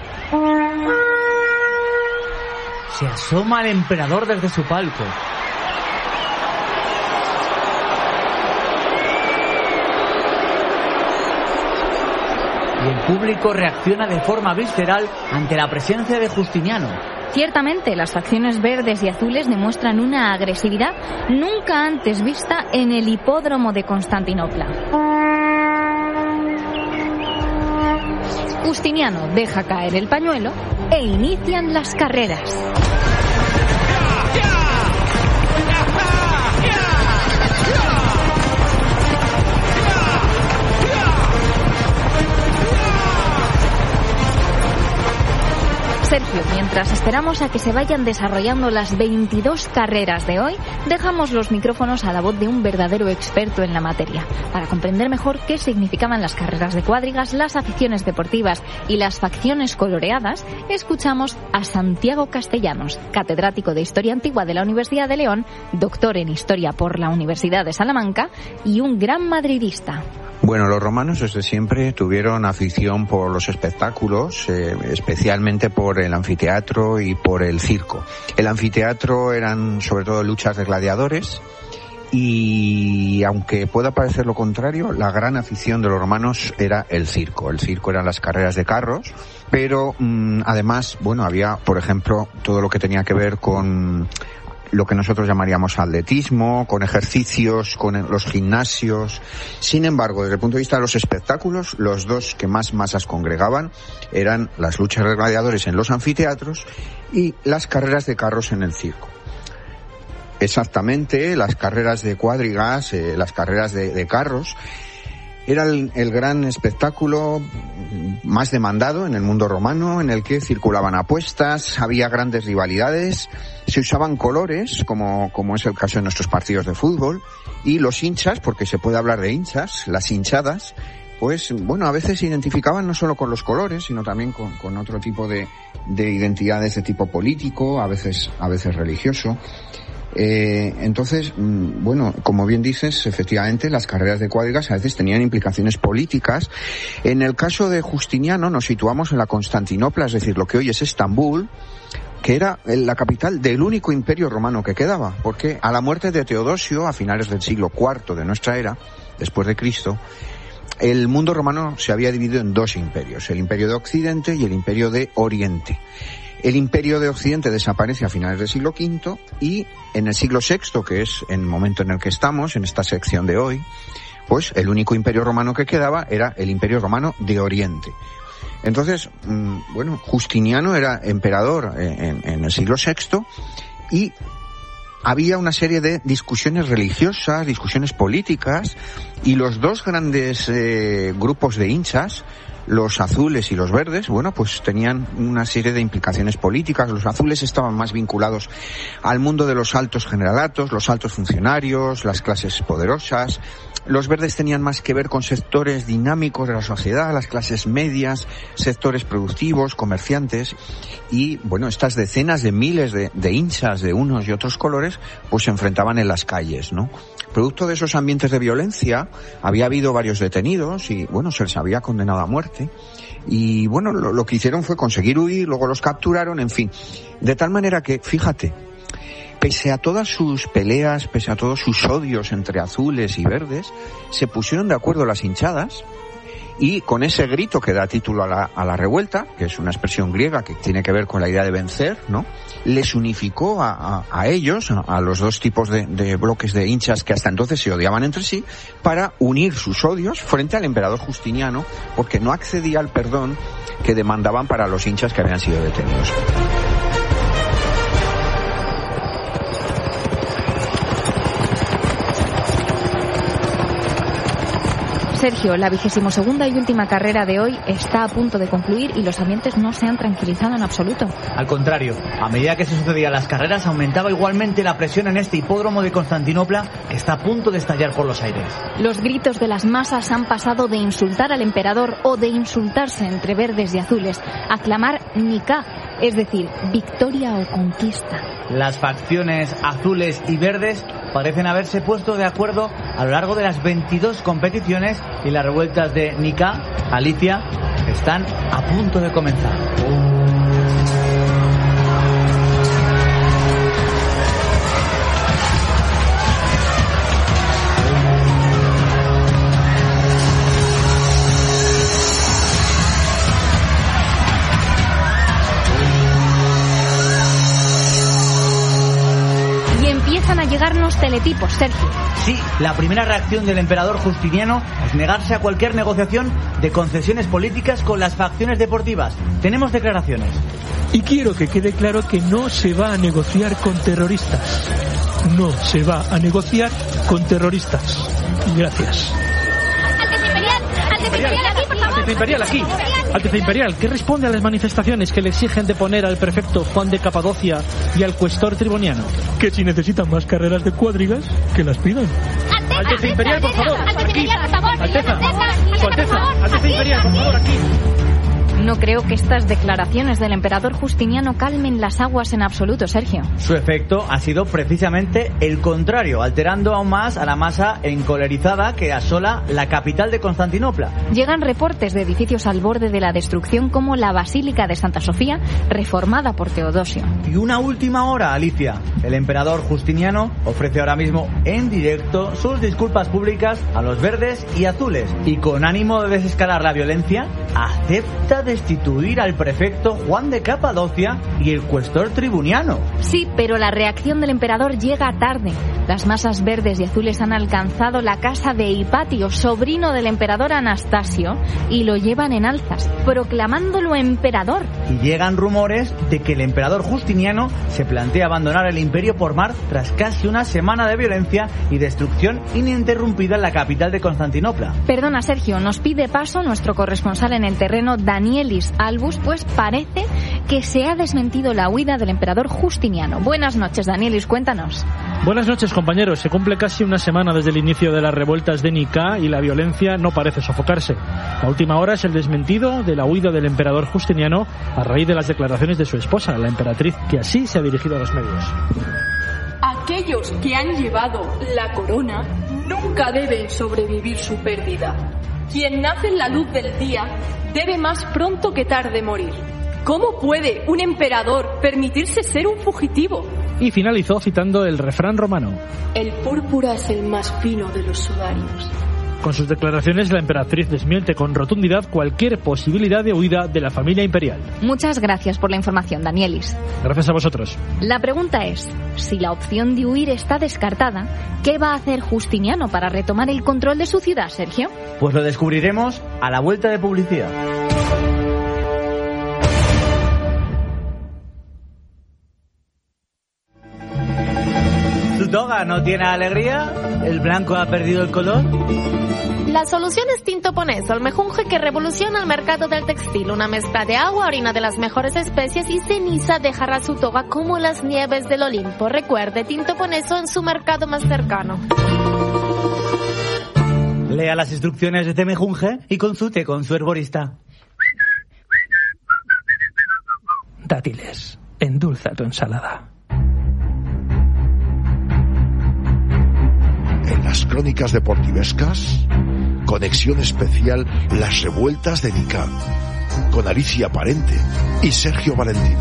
Se asoma el emperador desde su palco. Y el público reacciona de forma visceral ante la presencia de Justiniano. Ciertamente, las facciones verdes y azules demuestran una agresividad nunca antes vista en el hipódromo de Constantinopla. Justiniano deja caer el pañuelo e inician las carreras. Sergio, mientras esperamos a que se vayan desarrollando las veintidós carreras de hoy, dejamos los micrófonos a la voz de un verdadero experto en la materia. Para comprender mejor qué significaban las carreras de cuadrigas, las aficiones deportivas y las facciones coloreadas, escuchamos a Santiago Castellanos, catedrático de Historia Antigua de la Universidad de León, doctor en Historia por la Universidad de Salamanca y un gran madridista. Bueno, los romanos desde siempre tuvieron afición por los espectáculos, eh, especialmente por el anfiteatro y por el circo. El anfiteatro eran sobre todo luchas de gladiadores y, aunque pueda parecer lo contrario, la gran afición de los romanos era el circo. El circo eran las carreras de carros, pero mmm, además, bueno, había, por ejemplo, todo lo que tenía que ver con lo que nosotros llamaríamos atletismo, con ejercicios, con los gimnasios. Sin embargo, desde el punto de vista de los espectáculos, los dos que más masas congregaban eran las luchas de gladiadores en los anfiteatros y las carreras de carros en el circo. Exactamente, las carreras de cuadrigas, eh, las carreras de, de carros, era el, el gran espectáculo más demandado en el mundo romano, en el que circulaban apuestas, había grandes rivalidades, se usaban colores, como, como es el caso de nuestros partidos de fútbol, y los hinchas, porque se puede hablar de hinchas, las hinchadas, pues bueno, a veces se identificaban no solo con los colores, sino también con, con otro tipo de, de identidades de tipo político, a veces, a veces religioso. Eh, entonces, bueno, como bien dices, efectivamente las carreras de cuadrigas a veces tenían implicaciones políticas. En el caso de Justiniano nos situamos en la Constantinopla, es decir, lo que hoy es Estambul, que era la capital del único imperio romano que quedaba, porque a la muerte de Teodosio, a finales del siglo cuarto de nuestra era, después de Cristo, el mundo romano se había dividido en dos imperios, el imperio de Occidente y el imperio de Oriente. El imperio de Occidente desaparece a finales del siglo quinto y en el siglo sexto, que es el momento en el que estamos, en esta sección de hoy, pues el único imperio romano que quedaba era el imperio romano de Oriente. Entonces, bueno, Justiniano era emperador en, en el siglo sexto y había una serie de discusiones religiosas, discusiones políticas, y los dos grandes eh, grupos de hinchas, los azules y los verdes, bueno, pues tenían una serie de implicaciones políticas. Los azules estaban más vinculados al mundo de los altos generalatos, los altos funcionarios, las clases poderosas. Los verdes tenían más que ver con sectores dinámicos de la sociedad, las clases medias, sectores productivos, comerciantes. Y, bueno, estas decenas de miles de, de hinchas de unos y otros colores, pues se enfrentaban en las calles, ¿no? Producto de esos ambientes de violencia, había habido varios detenidos y, bueno, se les había condenado a muerte. Y, bueno, lo, lo que hicieron fue conseguir huir, luego los capturaron, en fin. De tal manera que, fíjate, pese a todas sus peleas, pese a todos sus odios entre azules y verdes, se pusieron de acuerdo las hinchadas y con ese grito que da título a la, a la revuelta, que es una expresión griega que tiene que ver con la idea de vencer, ¿no? Les unificó a, a, a ellos, a, a los dos tipos de, de bloques de hinchas que hasta entonces se odiaban entre sí, para unir sus odios frente al emperador Justiniano, porque no accedía al perdón que demandaban para los hinchas que habían sido detenidos. Sergio, la vigésimo segunda y última carrera de hoy está a punto de concluir y los ambientes no se han tranquilizado en absoluto. Al contrario, a medida que se sucedían las carreras aumentaba igualmente la presión en este hipódromo de Constantinopla que está a punto de estallar por los aires. Los gritos de las masas han pasado de insultar al emperador o de insultarse entre verdes y azules a clamar Nika, es decir, victoria o conquista. Las facciones azules y verdes parecen haberse puesto de acuerdo a lo largo de las veintidós competiciones y las revueltas de Nika, Alicia, están a punto de comenzar. A llegarnos teletipos, Sergio. Sí, la primera reacción del emperador Justiniano es negarse a cualquier negociación de concesiones políticas con las facciones deportivas. Tenemos declaraciones. Y quiero que quede claro que no se va a negociar con terroristas. No se va a negociar con terroristas. Gracias. Alteza Imperial, Alteza Imperial, aquí, por favor. Alteza Imperial, aquí. Alteza Imperial, ¿qué responde a las manifestaciones que le exigen deponer al prefecto Juan de Capadocia y al cuestor tribuniano? Que si necesitan más carreras de cuadrigas, que las pidan. Alteza, Alteza Imperial, por favor. Alteza Imperial, por favor. Alteza, Alteza, Su Alteza, Alteza Imperial, por favor, aquí. No creo que estas declaraciones del emperador Justiniano calmen las aguas en absoluto, Sergio. Su efecto ha sido precisamente el contrario, alterando aún más a la masa encolerizada que asola la capital de Constantinopla. Llegan reportes de edificios al borde de la destrucción como la Basílica de Santa Sofía, reformada por Teodosio. Y una última hora, Alicia. El emperador Justiniano ofrece ahora mismo en directo sus disculpas públicas a los verdes y azules. Y con ánimo de desescalar la violencia, acepta destituir al prefecto Juan de Capadocia y el cuestor tribuniano. Sí, pero la reacción del emperador llega tarde. Las masas verdes y azules han alcanzado la casa de Hipatio, sobrino del emperador Anastasio, y lo llevan en alzas, proclamándolo emperador. Y llegan rumores de que el emperador Justiniano se plantea abandonar el imperio por mar tras casi una semana de violencia y destrucción ininterrumpida en la capital de Constantinopla. Perdona, Sergio, nos pide paso nuestro corresponsal en el terreno, Danielis Albus, pues parece que se ha desmentido la huida del emperador Justiniano. Buenas noches, Danielis, cuéntanos. Buenas noches, compañeros. Se cumple casi una semana desde el inicio de las revueltas de Nika y la violencia no parece sofocarse. La última hora es el desmentido de la huida del emperador Justiniano a raíz de las declaraciones de su esposa, la emperatriz, que así se ha dirigido a los medios. Aquellos que han llevado la corona nunca deben sobrevivir su pérdida. Quien nace en la luz del día debe más pronto que tarde morir. ¿Cómo puede un emperador permitirse ser un fugitivo? Y finalizó citando el refrán romano. El púrpura es el más fino de los sudarios. Con sus declaraciones, la emperatriz desmiente con rotundidad cualquier posibilidad de huida de la familia imperial. Muchas gracias por la información, Danielis. Gracias a vosotros. La pregunta es, si la opción de huir está descartada, ¿qué va a hacer Justiniano para retomar el control de su ciudad, Sergio? Pues lo descubriremos a la vuelta de publicidad. ¿Tu toga no tiene alegría? ¿El blanco ha perdido el color? La solución es Tinto Poneso, el mejunje que revoluciona el mercado del textil. Una mezcla de agua, orina de las mejores especies y ceniza dejará su toga como las nieves del Olimpo. Recuerde, Tinto Poneso en su mercado más cercano. Lea las instrucciones de este mejunje y consulte con su herborista. Dátiles, endulza tu ensalada. En las crónicas deportivescas, conexión especial Las revueltas de Nika, con Alicia Parente y Sergio Valentín.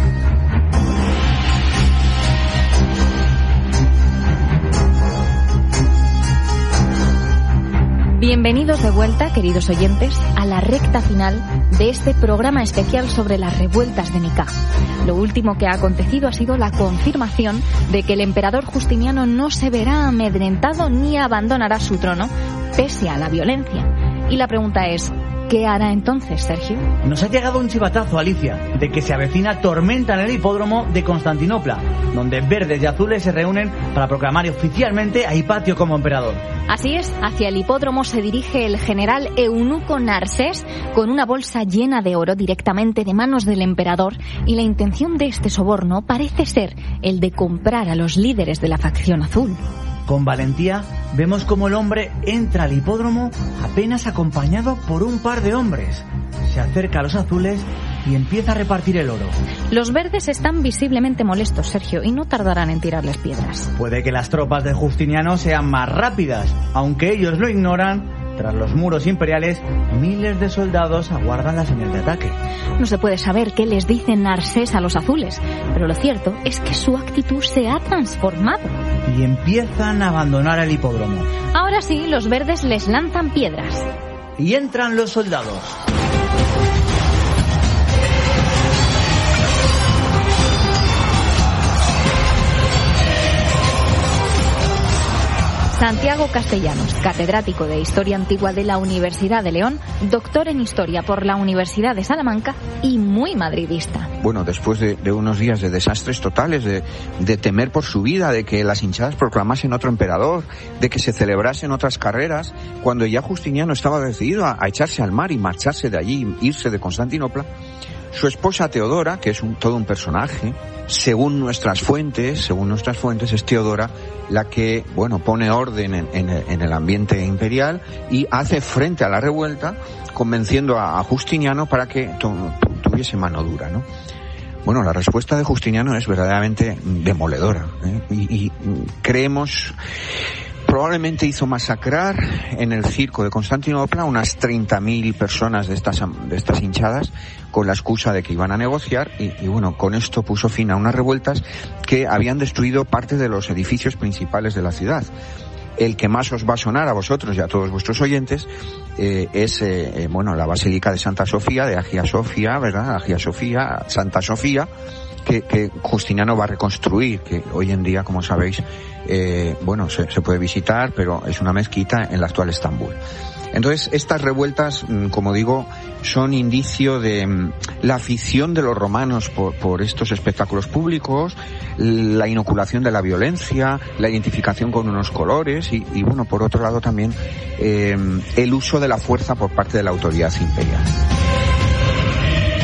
Bienvenidos de vuelta, queridos oyentes, a la recta final de este programa especial sobre las revueltas de Nika. Lo último que ha acontecido ha sido la confirmación de que el emperador Justiniano no se verá amedrentado ni abandonará su trono, pese a la violencia. Y la pregunta es, ¿qué hará entonces, Sergio? Nos ha llegado un chivatazo, Alicia, de que se avecina tormenta en el hipódromo de Constantinopla, donde verdes y azules se reúnen para proclamar oficialmente a Hipatio como emperador. Así es, hacia el hipódromo se dirige el general eunuco Narsés con una bolsa llena de oro directamente de manos del emperador, y la intención de este soborno parece ser el de comprar a los líderes de la facción azul. Con valentía vemos cómo el hombre entra al hipódromo apenas acompañado por un par de hombres. Se acerca a los azules y empieza a repartir el oro. Los verdes están visiblemente molestos, Sergio, y no tardarán en tirarles piedras. Puede que las tropas de Justiniano sean más rápidas, aunque ellos lo ignoran. Tras los muros imperiales, miles de soldados aguardan la señal de ataque. No se puede saber qué les dice Narsés a los azules, pero lo cierto es que su actitud se ha transformado. Y empiezan a abandonar el hipódromo. Ahora sí, los verdes les lanzan piedras. Y entran los soldados. Santiago Castellanos, catedrático de Historia Antigua de la Universidad de León, doctor en Historia por la Universidad de Salamanca y muy madridista. Bueno, después de, de unos días de desastres totales, de, de temer por su vida, de que las hinchadas proclamasen otro emperador, de que se celebrasen otras carreras, cuando ya Justiniano estaba decidido a, a echarse al mar y marcharse de allí, irse de Constantinopla, su esposa Teodora, que es un, todo un personaje, según nuestras fuentes, según nuestras fuentes, es Teodora la que, bueno, pone orden en, en, en el ambiente imperial y hace frente a la revuelta, convenciendo a, a Justiniano para que tu, tu, tuviese mano dura, ¿no? Bueno, la respuesta de Justiniano es verdaderamente demoledora, ¿eh? y, y creemos... Probablemente hizo masacrar en el circo de Constantinopla unas treinta mil personas de estas, de estas hinchadas con la excusa de que iban a negociar y, y bueno, con esto puso fin a unas revueltas que habían destruido parte de los edificios principales de la ciudad. El que más os va a sonar a vosotros y a todos vuestros oyentes eh, es eh, bueno, la Basílica de Santa Sofía, de Hagia Sofía, ¿verdad? Hagia Sofía, Santa Sofía, que, que Justiniano va a reconstruir, que hoy en día, como sabéis, eh, bueno, se, se puede visitar, pero es una mezquita en la actual Estambul. Entonces, estas revueltas, como digo, son indicio de la afición de los romanos por, por estos espectáculos públicos, la inoculación de la violencia, la identificación con unos colores y, y bueno, por otro lado también eh, el uso de la fuerza por parte de la autoridad imperial.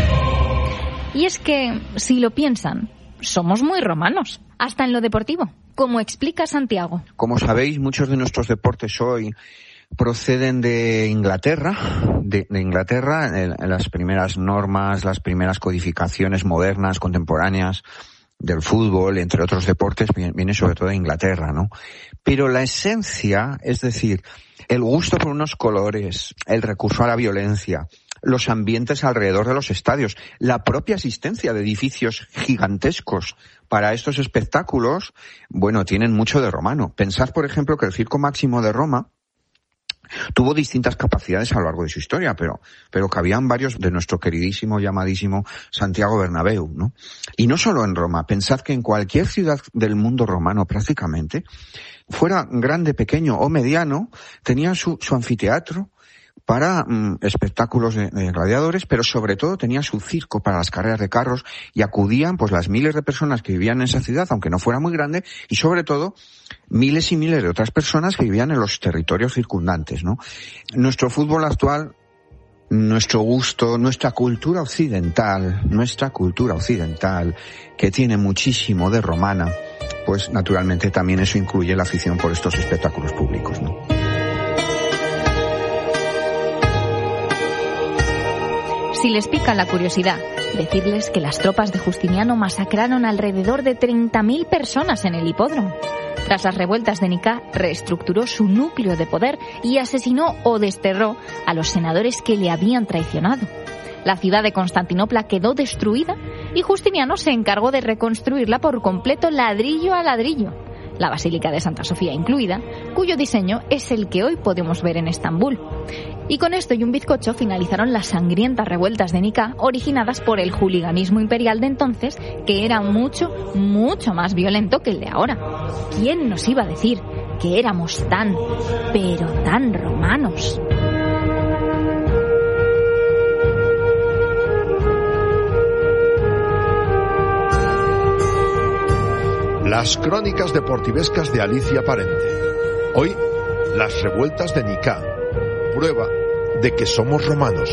Y es que, si lo piensan, somos muy romanos, hasta en lo deportivo. como explica Santiago. Como sabéis, muchos de nuestros deportes hoy proceden de Inglaterra, de, de Inglaterra, en, en las primeras normas, las primeras codificaciones modernas, contemporáneas del fútbol, entre otros deportes, viene sobre todo de Inglaterra, ¿no? Pero la esencia, es decir, el gusto por unos colores, el recurso a la violencia, los ambientes alrededor de los estadios, la propia existencia de edificios gigantescos para estos espectáculos, bueno, tienen mucho de romano. Pensad, por ejemplo, que el Circo Máximo de Roma tuvo distintas capacidades a lo largo de su historia, pero, pero cabían varios de nuestro queridísimo, llamadísimo Santiago Bernabéu, ¿no? Y no solo en Roma, pensad que en cualquier ciudad del mundo romano prácticamente, fuera grande, pequeño o mediano, tenía su, su anfiteatro para mm, espectáculos de, de gladiadores, pero sobre todo tenía su circo para las carreras de carros, y acudían pues las miles de personas que vivían en esa ciudad, aunque no fuera muy grande, y sobre todo miles y miles de otras personas que vivían en los territorios circundantes, ¿no? Nuestro fútbol actual, nuestro gusto, nuestra cultura occidental, nuestra cultura occidental, que tiene muchísimo de romana, pues naturalmente también eso incluye la afición por estos espectáculos públicos, ¿no? Si les pica la curiosidad, decirles que las tropas de Justiniano masacraron alrededor de treinta mil personas en el hipódromo. Tras las revueltas de Nicea, reestructuró su núcleo de poder y asesinó o desterró a los senadores que le habían traicionado. La ciudad de Constantinopla quedó destruida y Justiniano se encargó de reconstruirla por completo ladrillo a ladrillo, la Basílica de Santa Sofía incluida, cuyo diseño es el que hoy podemos ver en Estambul. Y con esto y un bizcocho finalizaron las sangrientas revueltas de Nicea originadas por el juliganismo imperial de entonces, que era mucho, mucho más violento que el de ahora. ¿Quién nos iba a decir que éramos tan, pero tan romanos? Las crónicas deportivescas de Alicia Parente. Hoy, las revueltas de Nicea. Prueba de que somos romanos.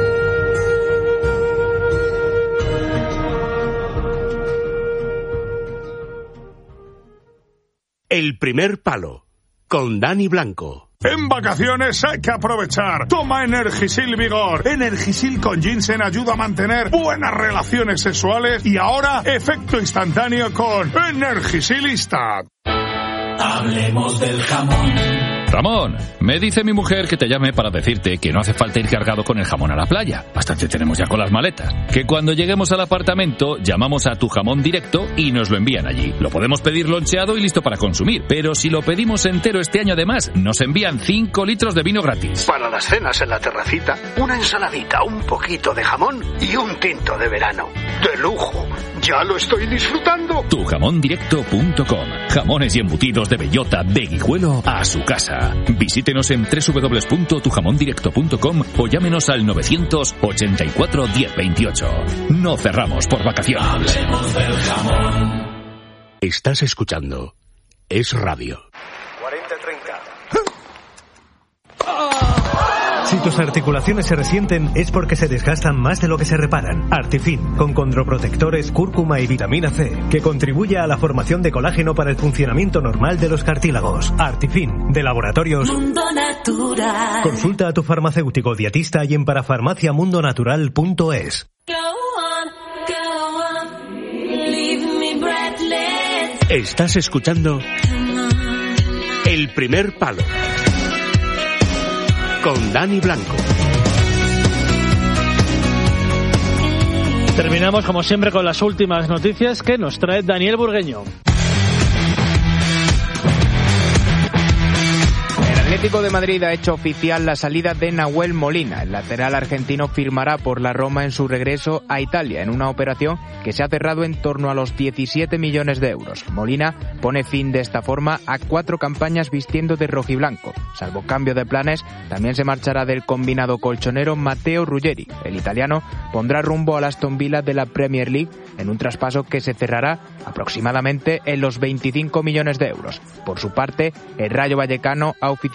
El primer palo, con Dani Blanco. En vacaciones hay que aprovechar. Toma Energisil Vigor. Energisil con ginseng ayuda a mantener buenas relaciones sexuales y ahora efecto instantáneo con Energisilista. Hablemos del jamón. Ramón, me dice mi mujer que te llame para decirte que no hace falta ir cargado con el jamón a la playa. Bastante tenemos ya con las maletas. Que cuando lleguemos al apartamento, llamamos a Tu Jamón Directo y nos lo envían allí. Lo podemos pedir loncheado y listo para consumir. Pero si lo pedimos entero este año además, nos envían cinco litros de vino gratis. Para las cenas en la terracita, una ensaladita, un poquito de jamón y un tinto de verano. ¡De lujo! ¡Ya lo estoy disfrutando! tu jamón directo punto com. Jamones y embutidos de bellota de Guijuelo a su casa. Visítenos en doble u doble u doble u punto tu jamón directo punto com o llámenos al novecientos ochenta y cuatro diez veintiocho. No cerramos por vacaciones. Hablemos del jamón. Estás escuchando Es Radio. cuarenta treinta. Si tus articulaciones se resienten es porque se desgastan más de lo que se reparan. Artifin, con condroprotectores, cúrcuma y vitamina C, que contribuye a la formación de colágeno para el funcionamiento normal de los cartílagos. Artifin, de Laboratorios Mundo Natural. Consulta a tu farmacéutico dietista y en parafarmaciamundonatural punto es. Go on, go on, leave me breathless. Estás escuchando El primer palo, con Dani Blanco. Terminamos como siempre con las últimas noticias que nos trae Daniel Burgueño. El Atlético de Madrid ha hecho oficial la salida de Nahuel Molina. El lateral argentino firmará por la Roma en su regreso a Italia, en una operación que se ha cerrado en torno a los diecisiete millones de euros. Molina pone fin de esta forma a cuatro campañas vistiendo de rojiblanco. Salvo cambio de planes, también se marchará del combinado colchonero Matteo Ruggeri. El italiano pondrá rumbo al Aston Villa de la Premier League en un traspaso que se cerrará aproximadamente en los veinticinco millones de euros. Por su parte, el Rayo Vallecano ha oficializado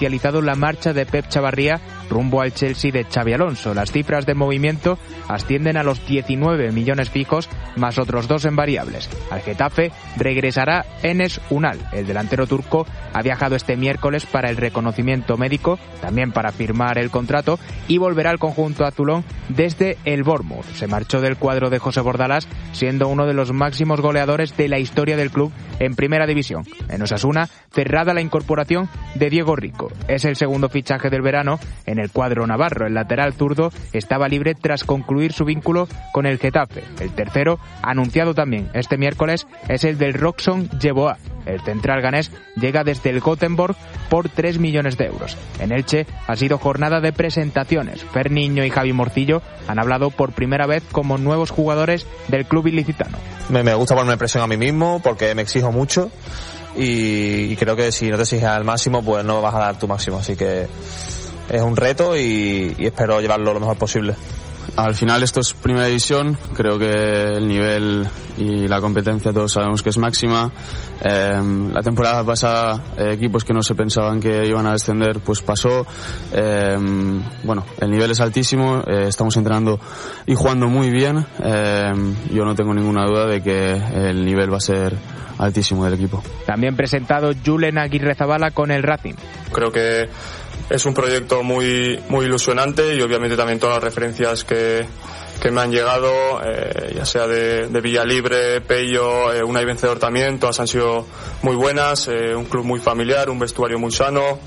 oficializado la marcha de Pep Chavarría rumbo al Chelsea de Xabi Alonso. Las cifras de movimiento ascienden a los diecinueve millones fijos más otros dos en variables. Al Getafe regresará Enes Unal. El delantero turco ha viajado este miércoles para el reconocimiento médico, también para firmar el contrato, y volverá al conjunto azulón desde el Bournemouth. Se marchó del cuadro de José Bordalás siendo uno de los máximos goleadores de la historia del club en primera división. En Osasuna, cerrada la incorporación de Diego Rico. Es el segundo fichaje del verano en el cuadro navarro. El lateral zurdo estaba libre tras concluir su vínculo con el Getafe. El tercero, anunciado también este miércoles, es el del Roxon Yeboah. El central ganés llega desde el Gothenburg por tres millones de euros. En Elche ha sido jornada de presentaciones. Fer Niño y Javi Morcillo han hablado por primera vez como nuevos jugadores del club ilicitano. Me, me gusta ponerme presión a mí mismo porque me exijo mucho y, y creo que si no te exiges al máximo pues no vas a dar tu máximo. Así que es un reto y, y espero llevarlo lo mejor posible. Al final esto es primera división, creo que el nivel y la competencia todos sabemos que es máxima. Eh, la temporada pasada eh, equipos que no se pensaban que iban a descender pues pasó. Eh, bueno, el nivel es altísimo, eh, estamos entrenando y jugando muy bien. Eh, yo no tengo ninguna duda de que el nivel va a ser altísimo del equipo. También presentado Julen Aguirrezabala con el Racing. Creo que es un proyecto muy muy ilusionante y obviamente también todas las referencias que, que me han llegado, eh, ya sea de, de Villalibre, Pello, eh, Unai Vencedor también, todas han sido muy buenas, eh, un club muy familiar, un vestuario muy sano,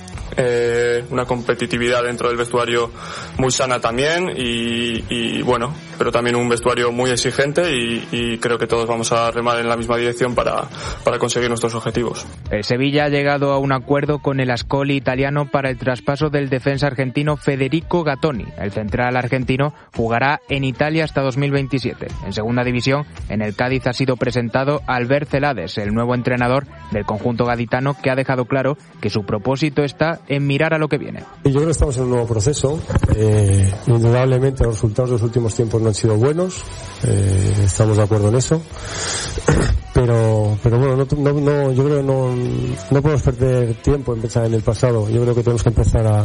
eh, una competitividad dentro del vestuario muy sana también y, y bueno, pero también un vestuario muy exigente y, y creo que todos vamos a remar en la misma dirección para, para conseguir nuestros objetivos. El Sevilla ha llegado a un acuerdo con el Ascoli italiano para el traspaso del defensa argentino Federico Gattoni. El central argentino jugará en Italia hasta dos mil veintisiete. En segunda división, en el Cádiz ha sido presentado Albert Celades, el nuevo entrenador del conjunto gaditano, que ha dejado claro que su propósito está en mirar a lo que viene. Yo creo que estamos en un nuevo proceso. Eh, indudablemente los resultados de los últimos tiempos no han sido buenos. Eh, estamos de acuerdo en eso. Pero, pero bueno, no, no, no, yo creo que no, no podemos perder tiempo en pensar en el pasado. Yo creo que tenemos que empezar a,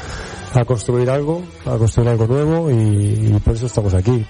a construir algo, a construir algo nuevo y, y por eso estamos aquí.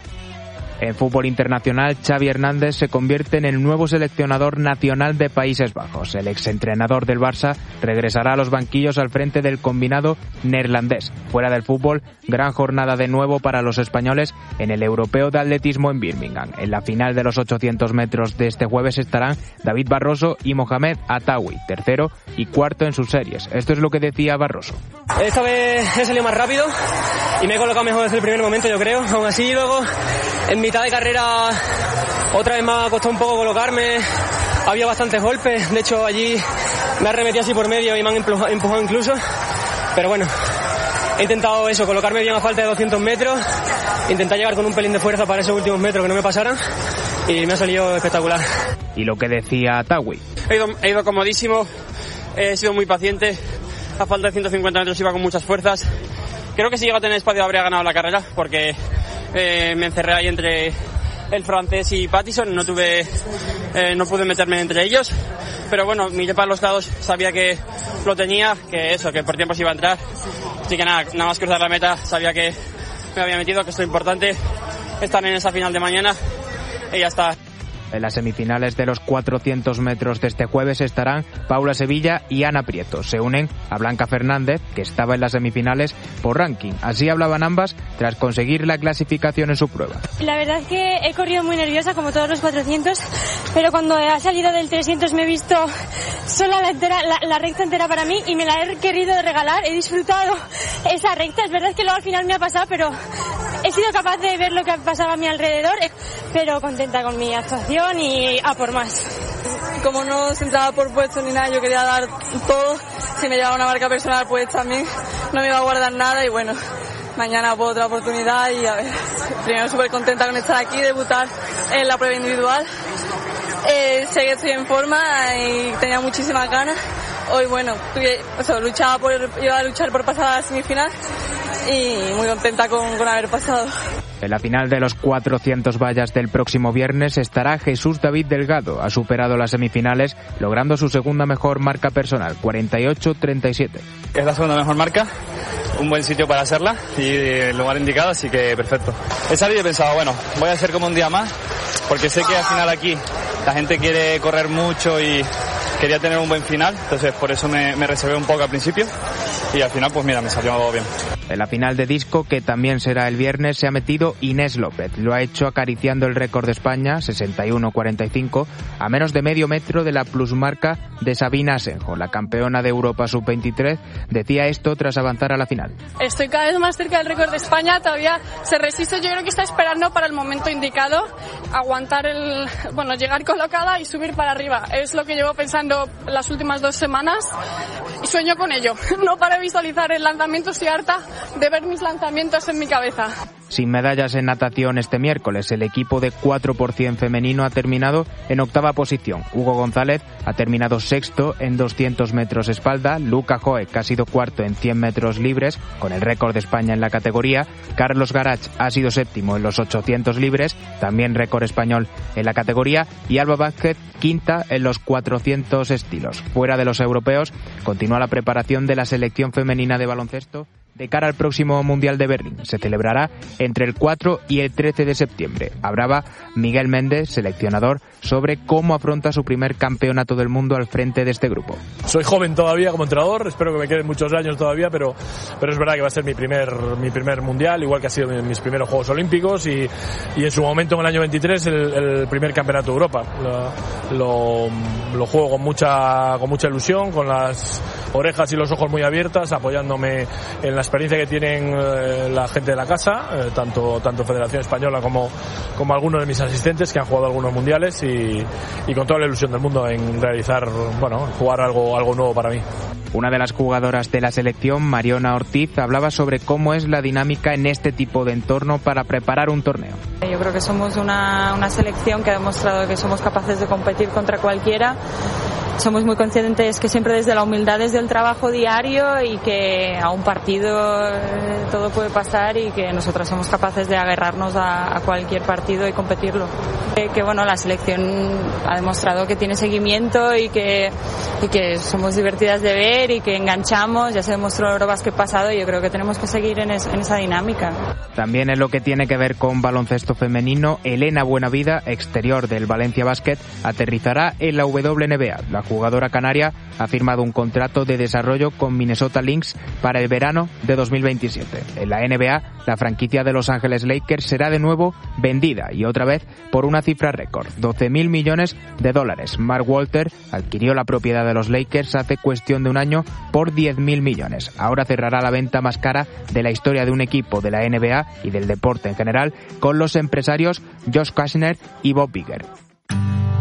En fútbol internacional, Xavi Hernández se convierte en el nuevo seleccionador nacional de Países Bajos. El exentrenador del Barça regresará a los banquillos al frente del combinado neerlandés. Fuera del fútbol, gran jornada de nuevo para los españoles en el Europeo de Atletismo en Birmingham. En la final de los ochocientos metros de este jueves estarán David Barroso y Mohamed Atawi, tercero y cuarto en sus series. Esto es lo que decía Barroso. Esta vez he salido más rápido y me he colocado mejor desde el primer momento, yo creo. Aún así, luego, en mitad de carrera, otra vez me ha costado un poco colocarme. Había bastantes golpes. De hecho, allí me arremetí así por medio y me han empujado incluso. Pero bueno, he intentado eso, colocarme bien a falta de doscientos metros. Intentar llegar con un pelín de fuerza para esos últimos metros que no me pasaran. Y me ha salido espectacular. Y lo que decía Atawi. He ido, he ido comodísimo. He sido muy paciente. A falta de ciento cincuenta metros iba con muchas fuerzas. Creo que si llego a tener espacio habría ganado la carrera, porque eh, me encerré ahí entre el francés y Pattison, no tuve, eh, no pude meterme entre ellos, pero bueno, miré para los lados, sabía que lo tenía, que eso, que por tiempo se iba a entrar, así que nada, nada más cruzar la meta, sabía que me había metido, que esto es importante, estar en esa final de mañana y ya está. En las semifinales de los cuatrocientos metros de este jueves estarán Paula Sevilla y Ana Prieto. Se unen a Blanca Fernández, que estaba en las semifinales por ranking. Así hablaban ambas tras conseguir la clasificación en su prueba. La verdad es que he corrido muy nerviosa, como todos los cuatrocientos, pero cuando he salido del trescientos me he visto sola la, entera, la, la recta entera para mí y me la he querido regalar. He disfrutado esa recta. Es verdad que luego al final me ha pasado, pero he sido capaz de ver lo que pasaba a mi alrededor, pero contenta con mi actuación y a por más. Como no se entraba por puesto ni nada, yo quería dar todo. Si me llevaba una marca personal, pues también no me iba a guardar nada y bueno, mañana por otra oportunidad y a ver, primero súper contenta con estar aquí, debutar en la prueba individual. Eh, sé que estoy en forma y tenía muchísimas ganas. Hoy bueno, tuve, o sea, luchaba por, iba a luchar por pasar a la semifinal y muy contenta con, con haber pasado. En la final de los cuatrocientos vallas del próximo viernes estará Jesús David Delgado. Ha superado las semifinales, logrando su segunda mejor marca personal, cuarenta y ocho treinta y siete. Es la segunda mejor marca, un buen sitio para hacerla y el lugar indicado, así que perfecto. He salido y he pensado, bueno, voy a hacer como un día más, porque sé que al final aquí la gente quiere correr mucho y quería tener un buen final, entonces por eso me, me reservé un poco al principio y al final pues mira, me salió bien. En la final de disco, que también será el viernes, se ha metido Inés López. Lo ha hecho acariciando el récord de España, sesenta y uno cuarenta y cinco, a menos de medio metro de la plusmarca de Sabina Asenjo. La campeona de Europa sub veintitrés decía esto tras avanzar a la final. Estoy cada vez más cerca del récord de España, todavía se resiste, yo creo que está esperando para el momento indicado, aguantar el, bueno, llegar colocada y subir para arriba. Es lo que llevo pensando las últimas dos semanas y sueño con ello. No para visualizar el lanzamiento, estoy harta de ver mis lanzamientos en mi cabeza. Sin medallas en natación este miércoles, el equipo de cuatro por ciento femenino ha terminado en octava posición. Hugo González ha terminado sexto en doscientos metros espalda, Luca Joek ha sido cuarto en cien metros libres, con el récord de España en la categoría, Carlos Garach ha sido séptimo en los ochocientos libres, también récord español en la categoría, y Alba Vázquez quinta en los cuatrocientos estilos. Fuera de los europeos, continúa la preparación de la selección femenina de baloncesto de cara al próximo Mundial de Berlín. Se celebrará entre el cuatro y el trece de septiembre. Hablaba Miguel Méndez, seleccionador, sobre cómo afronta su primer campeonato del mundo al frente de este grupo. Soy joven todavía como entrenador, espero que me queden muchos años todavía, pero, pero es verdad que va a ser mi primer, mi primer Mundial, igual que ha sido mis primeros Juegos Olímpicos y, y en su momento en el año veintitrés el, el primer Campeonato de Europa. Lo, lo, lo juego con mucha, con mucha ilusión, con las orejas y los ojos muy abiertas, apoyándome en la experiencia que tienen eh, la gente de la casa, eh, tanto tanto Federación Española como, como algunos de mis asistentes que han jugado algunos mundiales y, y con toda la ilusión del mundo en realizar, bueno, jugar algo, algo nuevo para mí. Una de las jugadoras de la selección, Mariona Ortiz, hablaba sobre cómo es la dinámica en este tipo de entorno para preparar un torneo. Yo creo que somos una, una selección que ha demostrado que somos capaces de competir contra cualquiera. Somos muy conscientes que siempre desde la humildad, desde el trabajo diario y que a un partido eh, todo puede pasar y que nosotros somos capaces de agarrarnos a, a cualquier partido y competirlo. Eh, que bueno, la selección ha demostrado que tiene seguimiento y que, y que somos divertidas de ver y que enganchamos, ya se demostró en el Eurobasket pasado y yo creo que tenemos que seguir en, es, en esa dinámica. También en lo que tiene que ver con baloncesto femenino, Elena Buenavida, exterior del Valencia Basket, aterrizará en la W N B A. La jugadora canaria ha firmado un contrato de desarrollo con Minnesota Lynx para el verano de dos mil veintisiete. En la N B A, la franquicia de Los Ángeles Lakers será de nuevo vendida y otra vez por una cifra récord, doce mil millones de dólares. Mark Walter adquirió la propiedad de los Lakers hace cuestión de un año por diez mil millones. Ahora cerrará la venta más cara de la historia de un equipo de la N B A y del deporte en general con los empresarios Josh Kastner y Bob Iger.